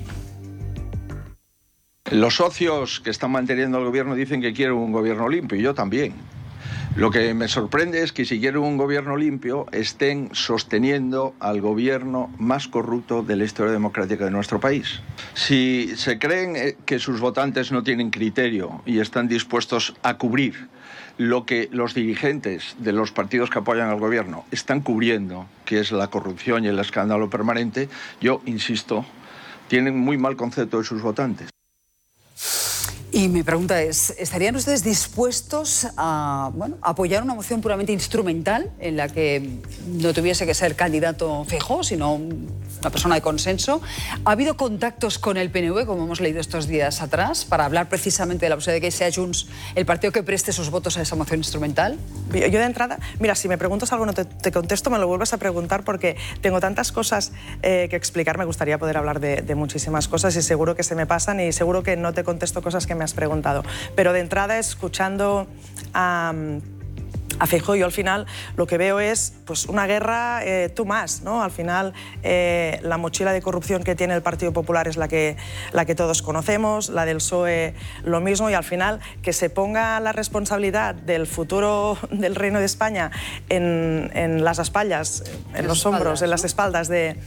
Los socios que están manteniendo el gobierno dicen que quieren un gobierno limpio, y yo también. Lo que me sorprende es que si quieren un gobierno limpio estén sosteniendo al gobierno más corrupto de la historia democrática de nuestro país. Si se creen que sus votantes no tienen criterio y están dispuestos a cubrir lo que los dirigentes de los partidos que apoyan al gobierno están cubriendo, que es la corrupción y el escándalo permanente, yo insisto, tienen muy mal concepto de sus votantes. Y mi pregunta es, ¿estarían ustedes dispuestos a apoyar una moción puramente instrumental en la que no tuviese que ser candidato Feijóo, sino una persona de consenso? ¿Ha habido contactos con el PNV, como hemos leído estos días atrás, para hablar precisamente de la posibilidad de que sea Junts el partido que preste sus votos a esa moción instrumental? Yo de entrada, mira, si me preguntas algo no te contesto, me lo vuelves a preguntar, porque tengo tantas cosas que explicar. Me gustaría poder hablar de muchísimas cosas y seguro que se me pasan, y seguro que no te contesto cosas que me has preguntado. Pero de entrada, escuchando a Feijóo, yo al final lo que veo es pues una guerra tú más, ¿no? Al final la mochila de corrupción que tiene el Partido Popular es la que todos conocemos, la del PSOE lo mismo, y al final que se ponga la responsabilidad del futuro del Reino de España en las espaldas, en los hombros, en las espaldas de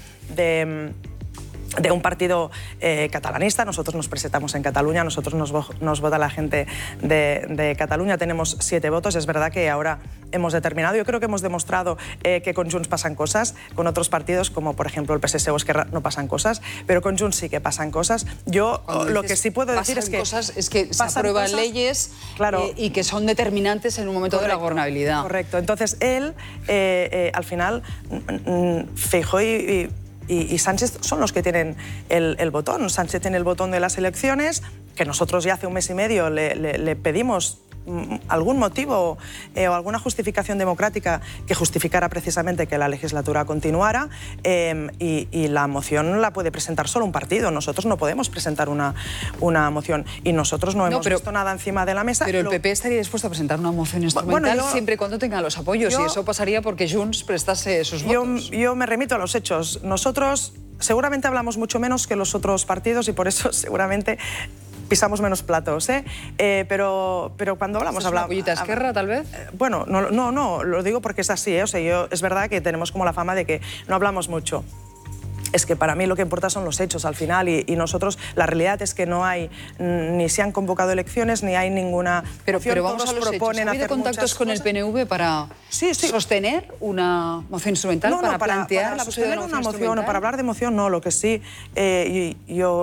un partido catalanista. Nosotros nos presentamos en Cataluña, nosotros nos vota la gente de Cataluña, tenemos 7 votos. Es verdad que ahora hemos determinado, yo creo que hemos demostrado que con Junts pasan cosas, con otros partidos como por ejemplo el PSC o Esquerra no pasan cosas, pero con Junts sí que pasan cosas. Yo lo que sí puedo decir es que se aprueban leyes, claro, y que son determinantes en un momento de la gobernabilidad. Correcto, entonces él al final Feijóo y Sánchez son los que tienen el botón. Sánchez tiene el botón de las elecciones, que nosotros ya hace un mes y medio le pedimos algún motivo o alguna justificación democrática que justificara precisamente que la legislatura continuara, y la moción la puede presentar solo un partido. Nosotros no podemos presentar una moción, y nosotros no hemos visto nada encima de la mesa. Pero el PP estaría dispuesto a presentar una moción instrumental siempre y cuando tenga los apoyos, y eso pasaría porque Junts prestase sus votos. Yo me remito a los hechos. Nosotros seguramente hablamos mucho menos que los otros partidos, y por eso seguramente pisamos menos platos, pero cuando hablamos... ¿Es una pollita Esquerra, tal vez? Bueno, no, lo digo porque es así, O sea, es verdad que tenemos como la fama de que no hablamos mucho. Es que para mí lo que importa son los hechos al final, y nosotros, la realidad es que no hay, ni se han convocado elecciones, ni hay ninguna... Pero vamos a los hechos. ¿Ha habido contactos con el PNV para sostener una moción instrumental, para plantear la posibilidad de una moción instrumental? No, para hablar de moción no, lo que sí, yo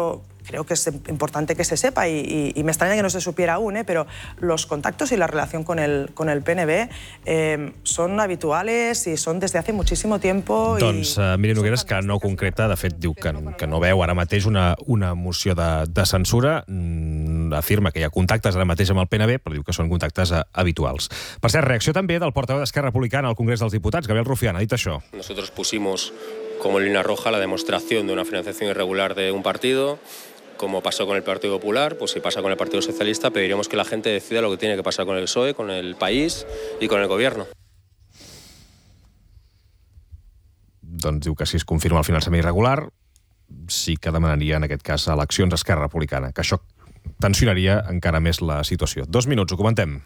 creo que es importante que se sepa y me extraña que no se supiera aún, pero los contactos y la relación con el PNB son habituales y son desde hace muchísimo tiempo. Doncs Míriam Nogueras, que no concreta, de fet diu que no veu ara mateix una moció de censura, afirma que hi ha contactes ara mateix amb el PNB, però diu que són contactes habituals. Per cert, reacció també del portaveu d'Esquerra Republicana al Congrés dels Diputats, Gabriel Rufián, ha dit això. Nosotros pusimos como línea roja la demostración de una financiación irregular de un partido. Como pasó con el Partido Popular, pues si pasa con el Partido Socialista, pediremos que la gente decida lo que tiene que pasar con el PSOE, con el país y con el gobierno. Doncs diu que si es confirma el finançament irregular, sí que demanaria, en aquest cas, eleccions a Esquerra Republicana, que això tensionaria encara més la situació. 2 minuts, ho comentem.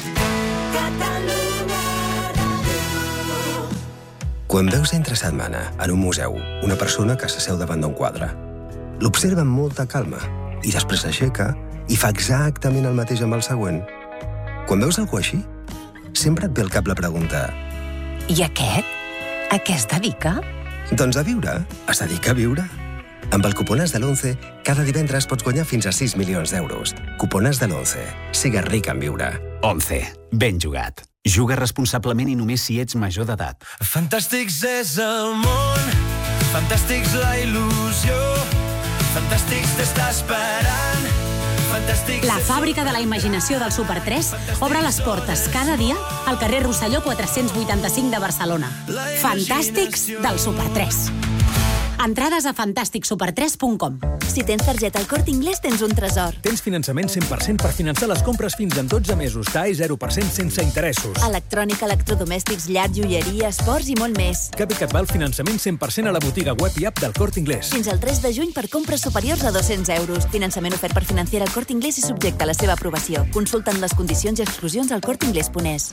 Quan veus entre setmana en un museu una persona que s'asseu davant d'un quadre, l'observa amb molta calma i després s'aixeca i fa exactament el mateix amb el següent. Quan veus algú així, sempre et ve al cap la pregunta: i aquest? A què es dedica? Doncs a viure. Es dedica a viure. Amb el cuponàs de l'11, cada divendres pots guanyar fins a 6 milions d'euros. Cuponàs de l'11. Sigues ric en viure. 11. Ben jugat. Juga responsablement i només si ets major d'edat. Fantàstics és el món, fantàstics la il·lusió, fantàstics t'està esperant, fantàstics... La fàbrica de la imaginació del Super 3 obre les portes cada dia al carrer Rosselló 485 de Barcelona. Fantàstics del Super 3. Entrades a fantàsticsuper3.com. Si tens targeta al Corte Inglés, tens un tresor. Tens finançament 100% per finançar les compres fins en 12 mesos. TAE 0% sense interessos. Electrònica, electrodomèstics, llar, joieria, esports i molt més. Cap i Catval, finançament 100% a la botiga web i app del Corte Inglés. Fins al 3 de juny per compres superiors a 200 euros. Finançament ofert per Financiera al Corte Inglés i subjecte a la seva aprovació. Consulta'n les condicions i exclusions al corteinglés.es.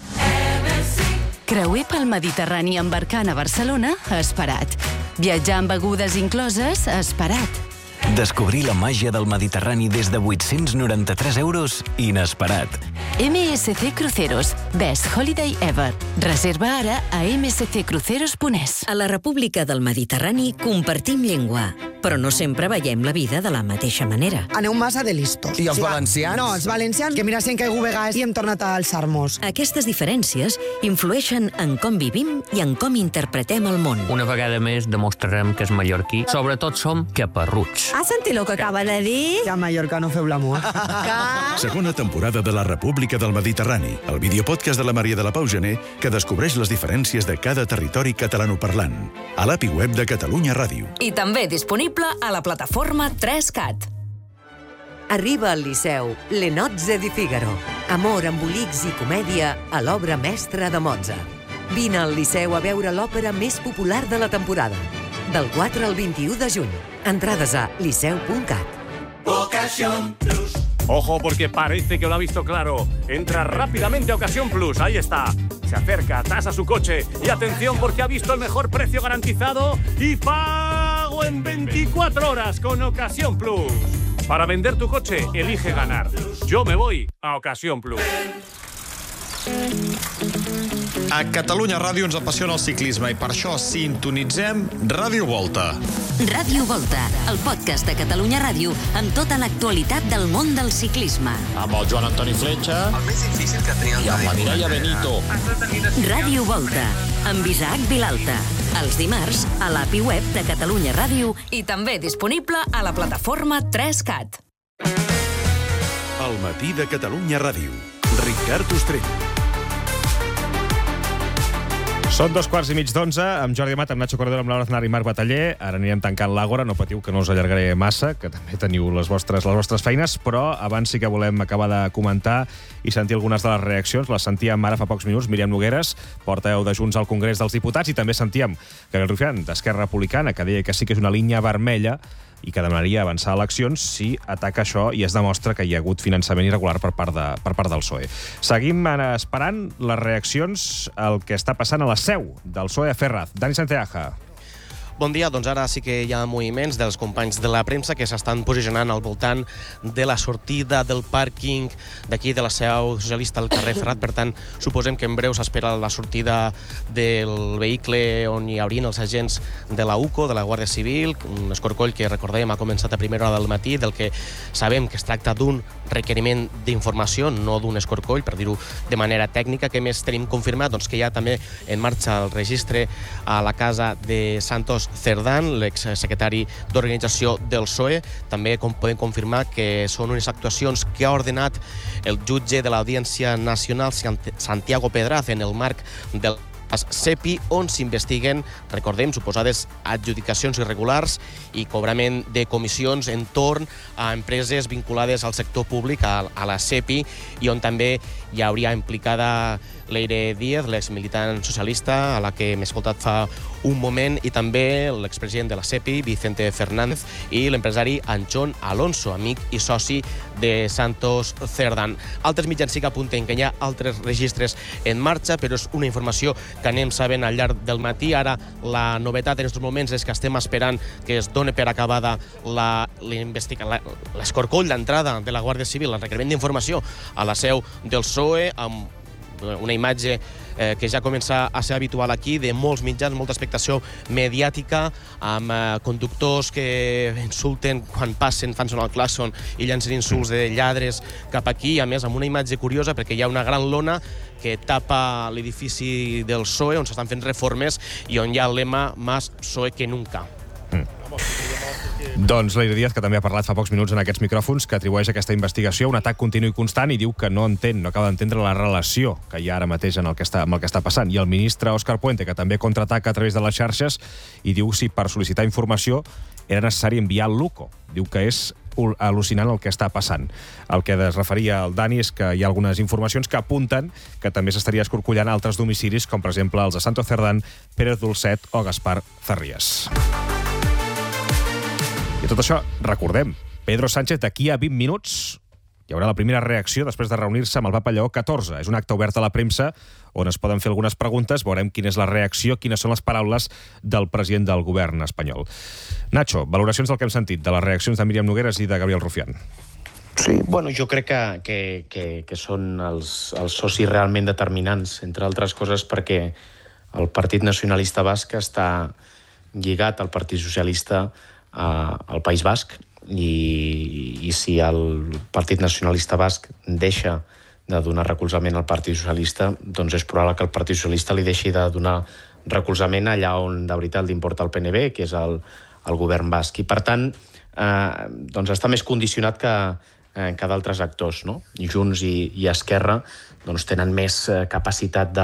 Creuer pel Mediterrani embarcant a Barcelona, esperat. Viatjar amb begudes incloses, esperat. Descobrir la màgia del Mediterrani des de 893 euros, inesperat. MSC Cruceros. Best Holiday Ever. Reserva ara a msccruceros.es. A la República del Mediterrani compartim llengua, però no sempre veiem la vida de la mateixa manera. Aneu massa de listos. I els valencians? No, els valencians, que mira si hem caigut vegades i hem tornat a alçar-nos. Aquestes diferències influeixen en com vivim i en com interpretem el món. Una vegada més demostrarem que és mallorquí. Sobretot som caparruts. Has sentit el que acaba de dir? Que a Mallorca no feu l'amor. Segona temporada de la República del Mediterrani, el videopodcast de la Maria de la Pau Gené, que descobreix les diferències de cada territori catalanoparlant. A l'API web de Catalunya Ràdio. I també disponible a la plataforma 3CAT. Arriba al Liceu Le Nozze di Figaro. Amor, embolics i comèdia a l'obra mestra de Mozart. Vine al Liceu a veure l'òpera més popular de la temporada. Del 4 al 21 de juny. Entrades a liceu.cat. Ocasión Plus. Ojo, porque parece que lo ha visto claro. Entra rápidamente a Ocasión Plus. Ahí está. Se acerca, tasa su coche. Y atención, porque ha visto el mejor precio garantizado y pago en 24 horas con Ocasión Plus. Para vender tu coche, elige ganar. Yo me voy a Ocasión Plus. A Catalunya Ràdio ens apassiona el ciclisme i per això sintonitzem Ràdio Volta. Ràdio Volta, el podcast de Catalunya Ràdio amb tota l'actualitat del món del ciclisme. Amb el Joan Antoni Fletxa. El més difícil que tenia el I amb la Mireia Benito. Ràdio Volta, amb Isaac Vilalta. Els dimarts a l'API web de Catalunya Ràdio I també disponible a la plataforma 3CAT. El matí de Catalunya Ràdio. Ricard Ostrell. Són 11:15, amb Jordi Amat, amb Nacho Corredor, amb Laura Aznar i Marc Bataller. Ara anirem tancant l'Àgora, no patiu que no us allargaré massa, que també teniu les vostres feines, però abans sí que volem acabar de comentar i sentir algunes de les reaccions. Les sentíem ara fa pocs minuts, Míriam Nogueras, portaveu de Junts al Congrés dels Diputats, i també sentíem Gabriel Rufián, d'Esquerra Republicana, que deia que sí que és una línia vermella i que demanaria avançar a eleccions si ataca això i es demostra que hi ha hagut finançament irregular per part del PSOE. Seguim esperant les reaccions al que està passant a la seu del PSOE a Ferraz. Dani Santiago. Bon dia, doncs ara sí que hi ha moviments dels companys de la premsa que s'estan posicionant al voltant de la sortida del pàrquing d'aquí de la seu socialista al carrer Ferrat. Per tant, suposem que en breu s'espera la sortida del vehicle on hi haurien els agents de la UCO, de la Guàrdia Civil, un escorcoll que, recordem, ha començat a primera hora del matí, del que sabem que es tracta d'un requeriment d'informació, no d'un escorcoll, per dir-ho de manera tècnica. Què més tenim confirmat? Doncs que hi ha també en marxa el registre a la casa de Santos Cerdán, l'exsecretari d'Organització del PSOE. També podem confirmar que són unes actuacions que ha ordenat el jutge de l'Audiència Nacional, Santiago Pedraz, en el marc del CEPI, on s'investiguen, recordem, suposades adjudicacions irregulars i cobrament de comissions en torn a empreses vinculades al sector públic, a la CEPI, i on també hi hauria implicada Leire Díaz, l'exmilitant socialista, a la que hem escoltat fa un moment, i també l'expresident de la CEPI, Vicente Fernández, i l'empresari Anchón Alonso, amic i soci de Santos Cerdán. Altres mitjans sí que apunten que hi ha altres registres en marxa, però és una informació que anem sabent al llarg del matí. Ara la novetat en aquests moments és que estem esperant que es doni per acabada l'escorcoll d'entrada de la Guàrdia Civil, el requeriment d'informació a la seu del PSOE, amb una imatge que ja comença a ser habitual aquí, de molts mitjans, molta expectació mediàtica, amb conductors que insulten quan passen, fan sonar el clàxon i llancen insults de lladres cap aquí, a més amb una imatge curiosa perquè hi ha una gran lona que tapa l'edifici del PSOE, on s'estan fent reformes i on hi ha el lema «Más PSOE que nunca». Doncs Leire Díaz, que també ha parlat fa pocs minuts en aquests micròfons, que atribueix aquesta investigació un atac continu i constant i diu que no acaba d'entendre la relació que hi ha ara mateix amb el que està passant. I el ministre Òscar Puente, que també contraataca a través de les xarxes i diu si per sol·licitar informació era necessari enviar l'UCO. Diu que és al·lucinant el que està passant. El que es referia al Dani és que hi ha algunes informacions que apunten que també s'estaria escorcollant altres domicilis, com per exemple els de Santos Cerdán, Pérez Dulcet o Gaspar Zarrías. I tot això, recordem, Pedro Sánchez d'aquí a 20 minuts hi haurà la primera reacció després de reunir-se amb el Papa Lleó XIV. És un acte obert a la premsa on es poden fer algunes preguntes, veurem quina és la reacció, quines són les paraules del president del govern espanyol. Nacho, valoracions del que hem sentit, de les reaccions de Míriam Nogueras i de Gabriel Rufián. Sí, bueno, jo crec que són els socis realment determinants, entre altres coses perquè el Partit Nacionalista Basc està lligat al Partit Socialista al País Basc i si el Partit Nacionalista Basc deixa de donar recolzament al Partit Socialista, doncs és probable que el Partit Socialista li deixi de donar recolzament allà on de veritat li importa el PNB, que és el govern basc. I per tant, doncs està més condicionat que d'altres actors, no? I Junts i Esquerra doncs tenen més capacitat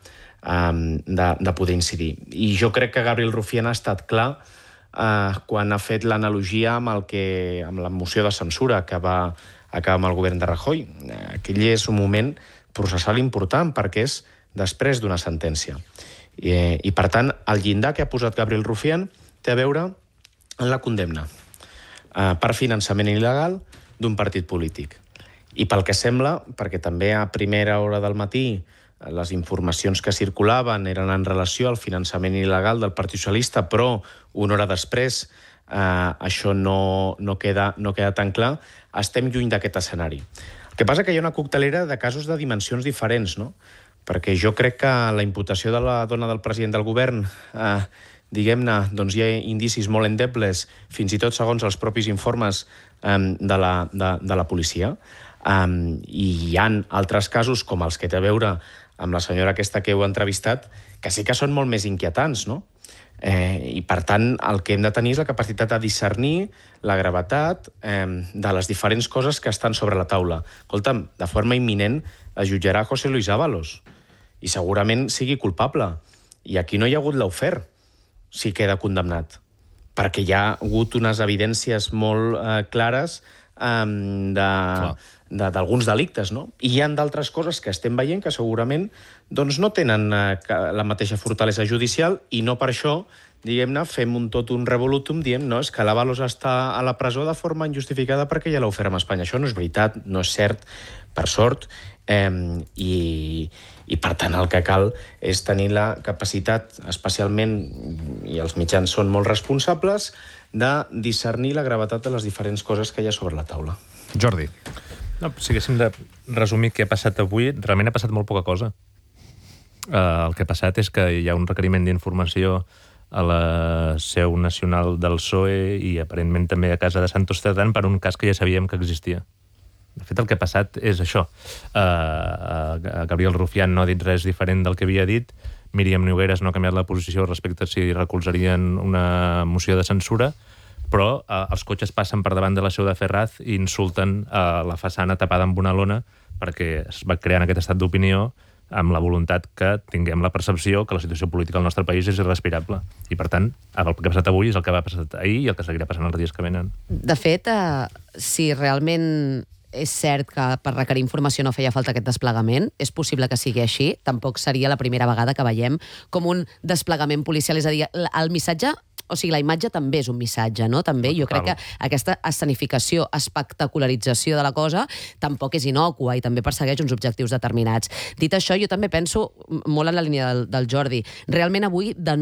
de poder incidir. I jo crec que Gabriel Rufián ha estat clar quan ha fet l'analogia amb la moció de censura que va acabar amb el govern de Rajoy. Aquell és un moment processal important perquè és després d'una sentència. I per tant, el llindar que ha posat Gabriel Rufián té a veure amb la condemna per finançament il·legal d'un partit polític. I pel que sembla, perquè també a primera hora del matí les informacions que circulaven eren en relació al finançament il·legal del Partit Socialista, però una hora després això no queda tan clar, estem lluny d'aquest escenari. El que passa que hi ha una coctelera de casos de dimensions diferents, no? Perquè jo crec que la imputació de la dona del president del govern, diguem-ne, doncs hi ha indicis molt endebles, fins i tot segons els propis informes de la policia. I hi ha altres casos, com els que té a veure amb la senyora aquesta que heu entrevistat, que sí que són molt més inquietants, no? I per tant, el que hem de tenir és la capacitat de discernir la gravetat de les diferents coses que estan sobre la taula. Escolta'm, de forma imminent es jutjarà José Luis Ábalos i segurament sigui culpable. I aquí no hi ha hagut lawfare si queda condemnat, perquè hi ha hagut unes evidències molt clares d'alguns delictes, no? I hi ha d'altres coses que estem veient que segurament doncs, no tenen la mateixa fortalesa judicial i no per això, diguem-ne, fem un revolutum, diem, no, és que l'Ábalos està a la presó de forma injustificada perquè ja l'ha ofert amb Espanya. Això no és veritat, no és cert, per sort, i per tant el que cal és tenir la capacitat, especialment, i els mitjans són molt responsables de discernir la gravetat de les diferents coses que hi ha sobre la taula. Jordi. No, si haguéssim de resumir què ha passat avui, realment ha passat molt poca cosa. El que ha passat és que hi ha un requeriment d'informació a la seu nacional del PSOE i aparentment també a casa de Santos Cerdán per un cas que ja sabíem que existia. De fet, el que ha passat és això. Gabriel Rufián no ha dit res diferent del que havia dit, Míriam Nogueras no ha canviat la posició respecte a si recolzarien una moció de censura, però els cotxes passen per davant de la seu de Ferraz i insulten la façana tapada amb una lona perquè es va crear aquest estat d'opinió amb la voluntat que tinguem la percepció que la situació política al nostre país és irrespirable. I, per tant, el que ha passat avui és el que va passar ahir i el que seguirà passant els dies que venen. De fet, si realment és cert que per requerir informació no feia falta aquest desplegament, és possible que sigui així, tampoc seria la primera vegada que veiem com un desplegament policial, és a dir, el missatge, o sigui, la imatge també és un missatge, no? També jo crec que aquesta escenificació, espectacularització de la cosa tampoc és innòcua i també persegueix uns objectius determinats. Dit això, jo també penso molt en la línia del Jordi. Realment avui, de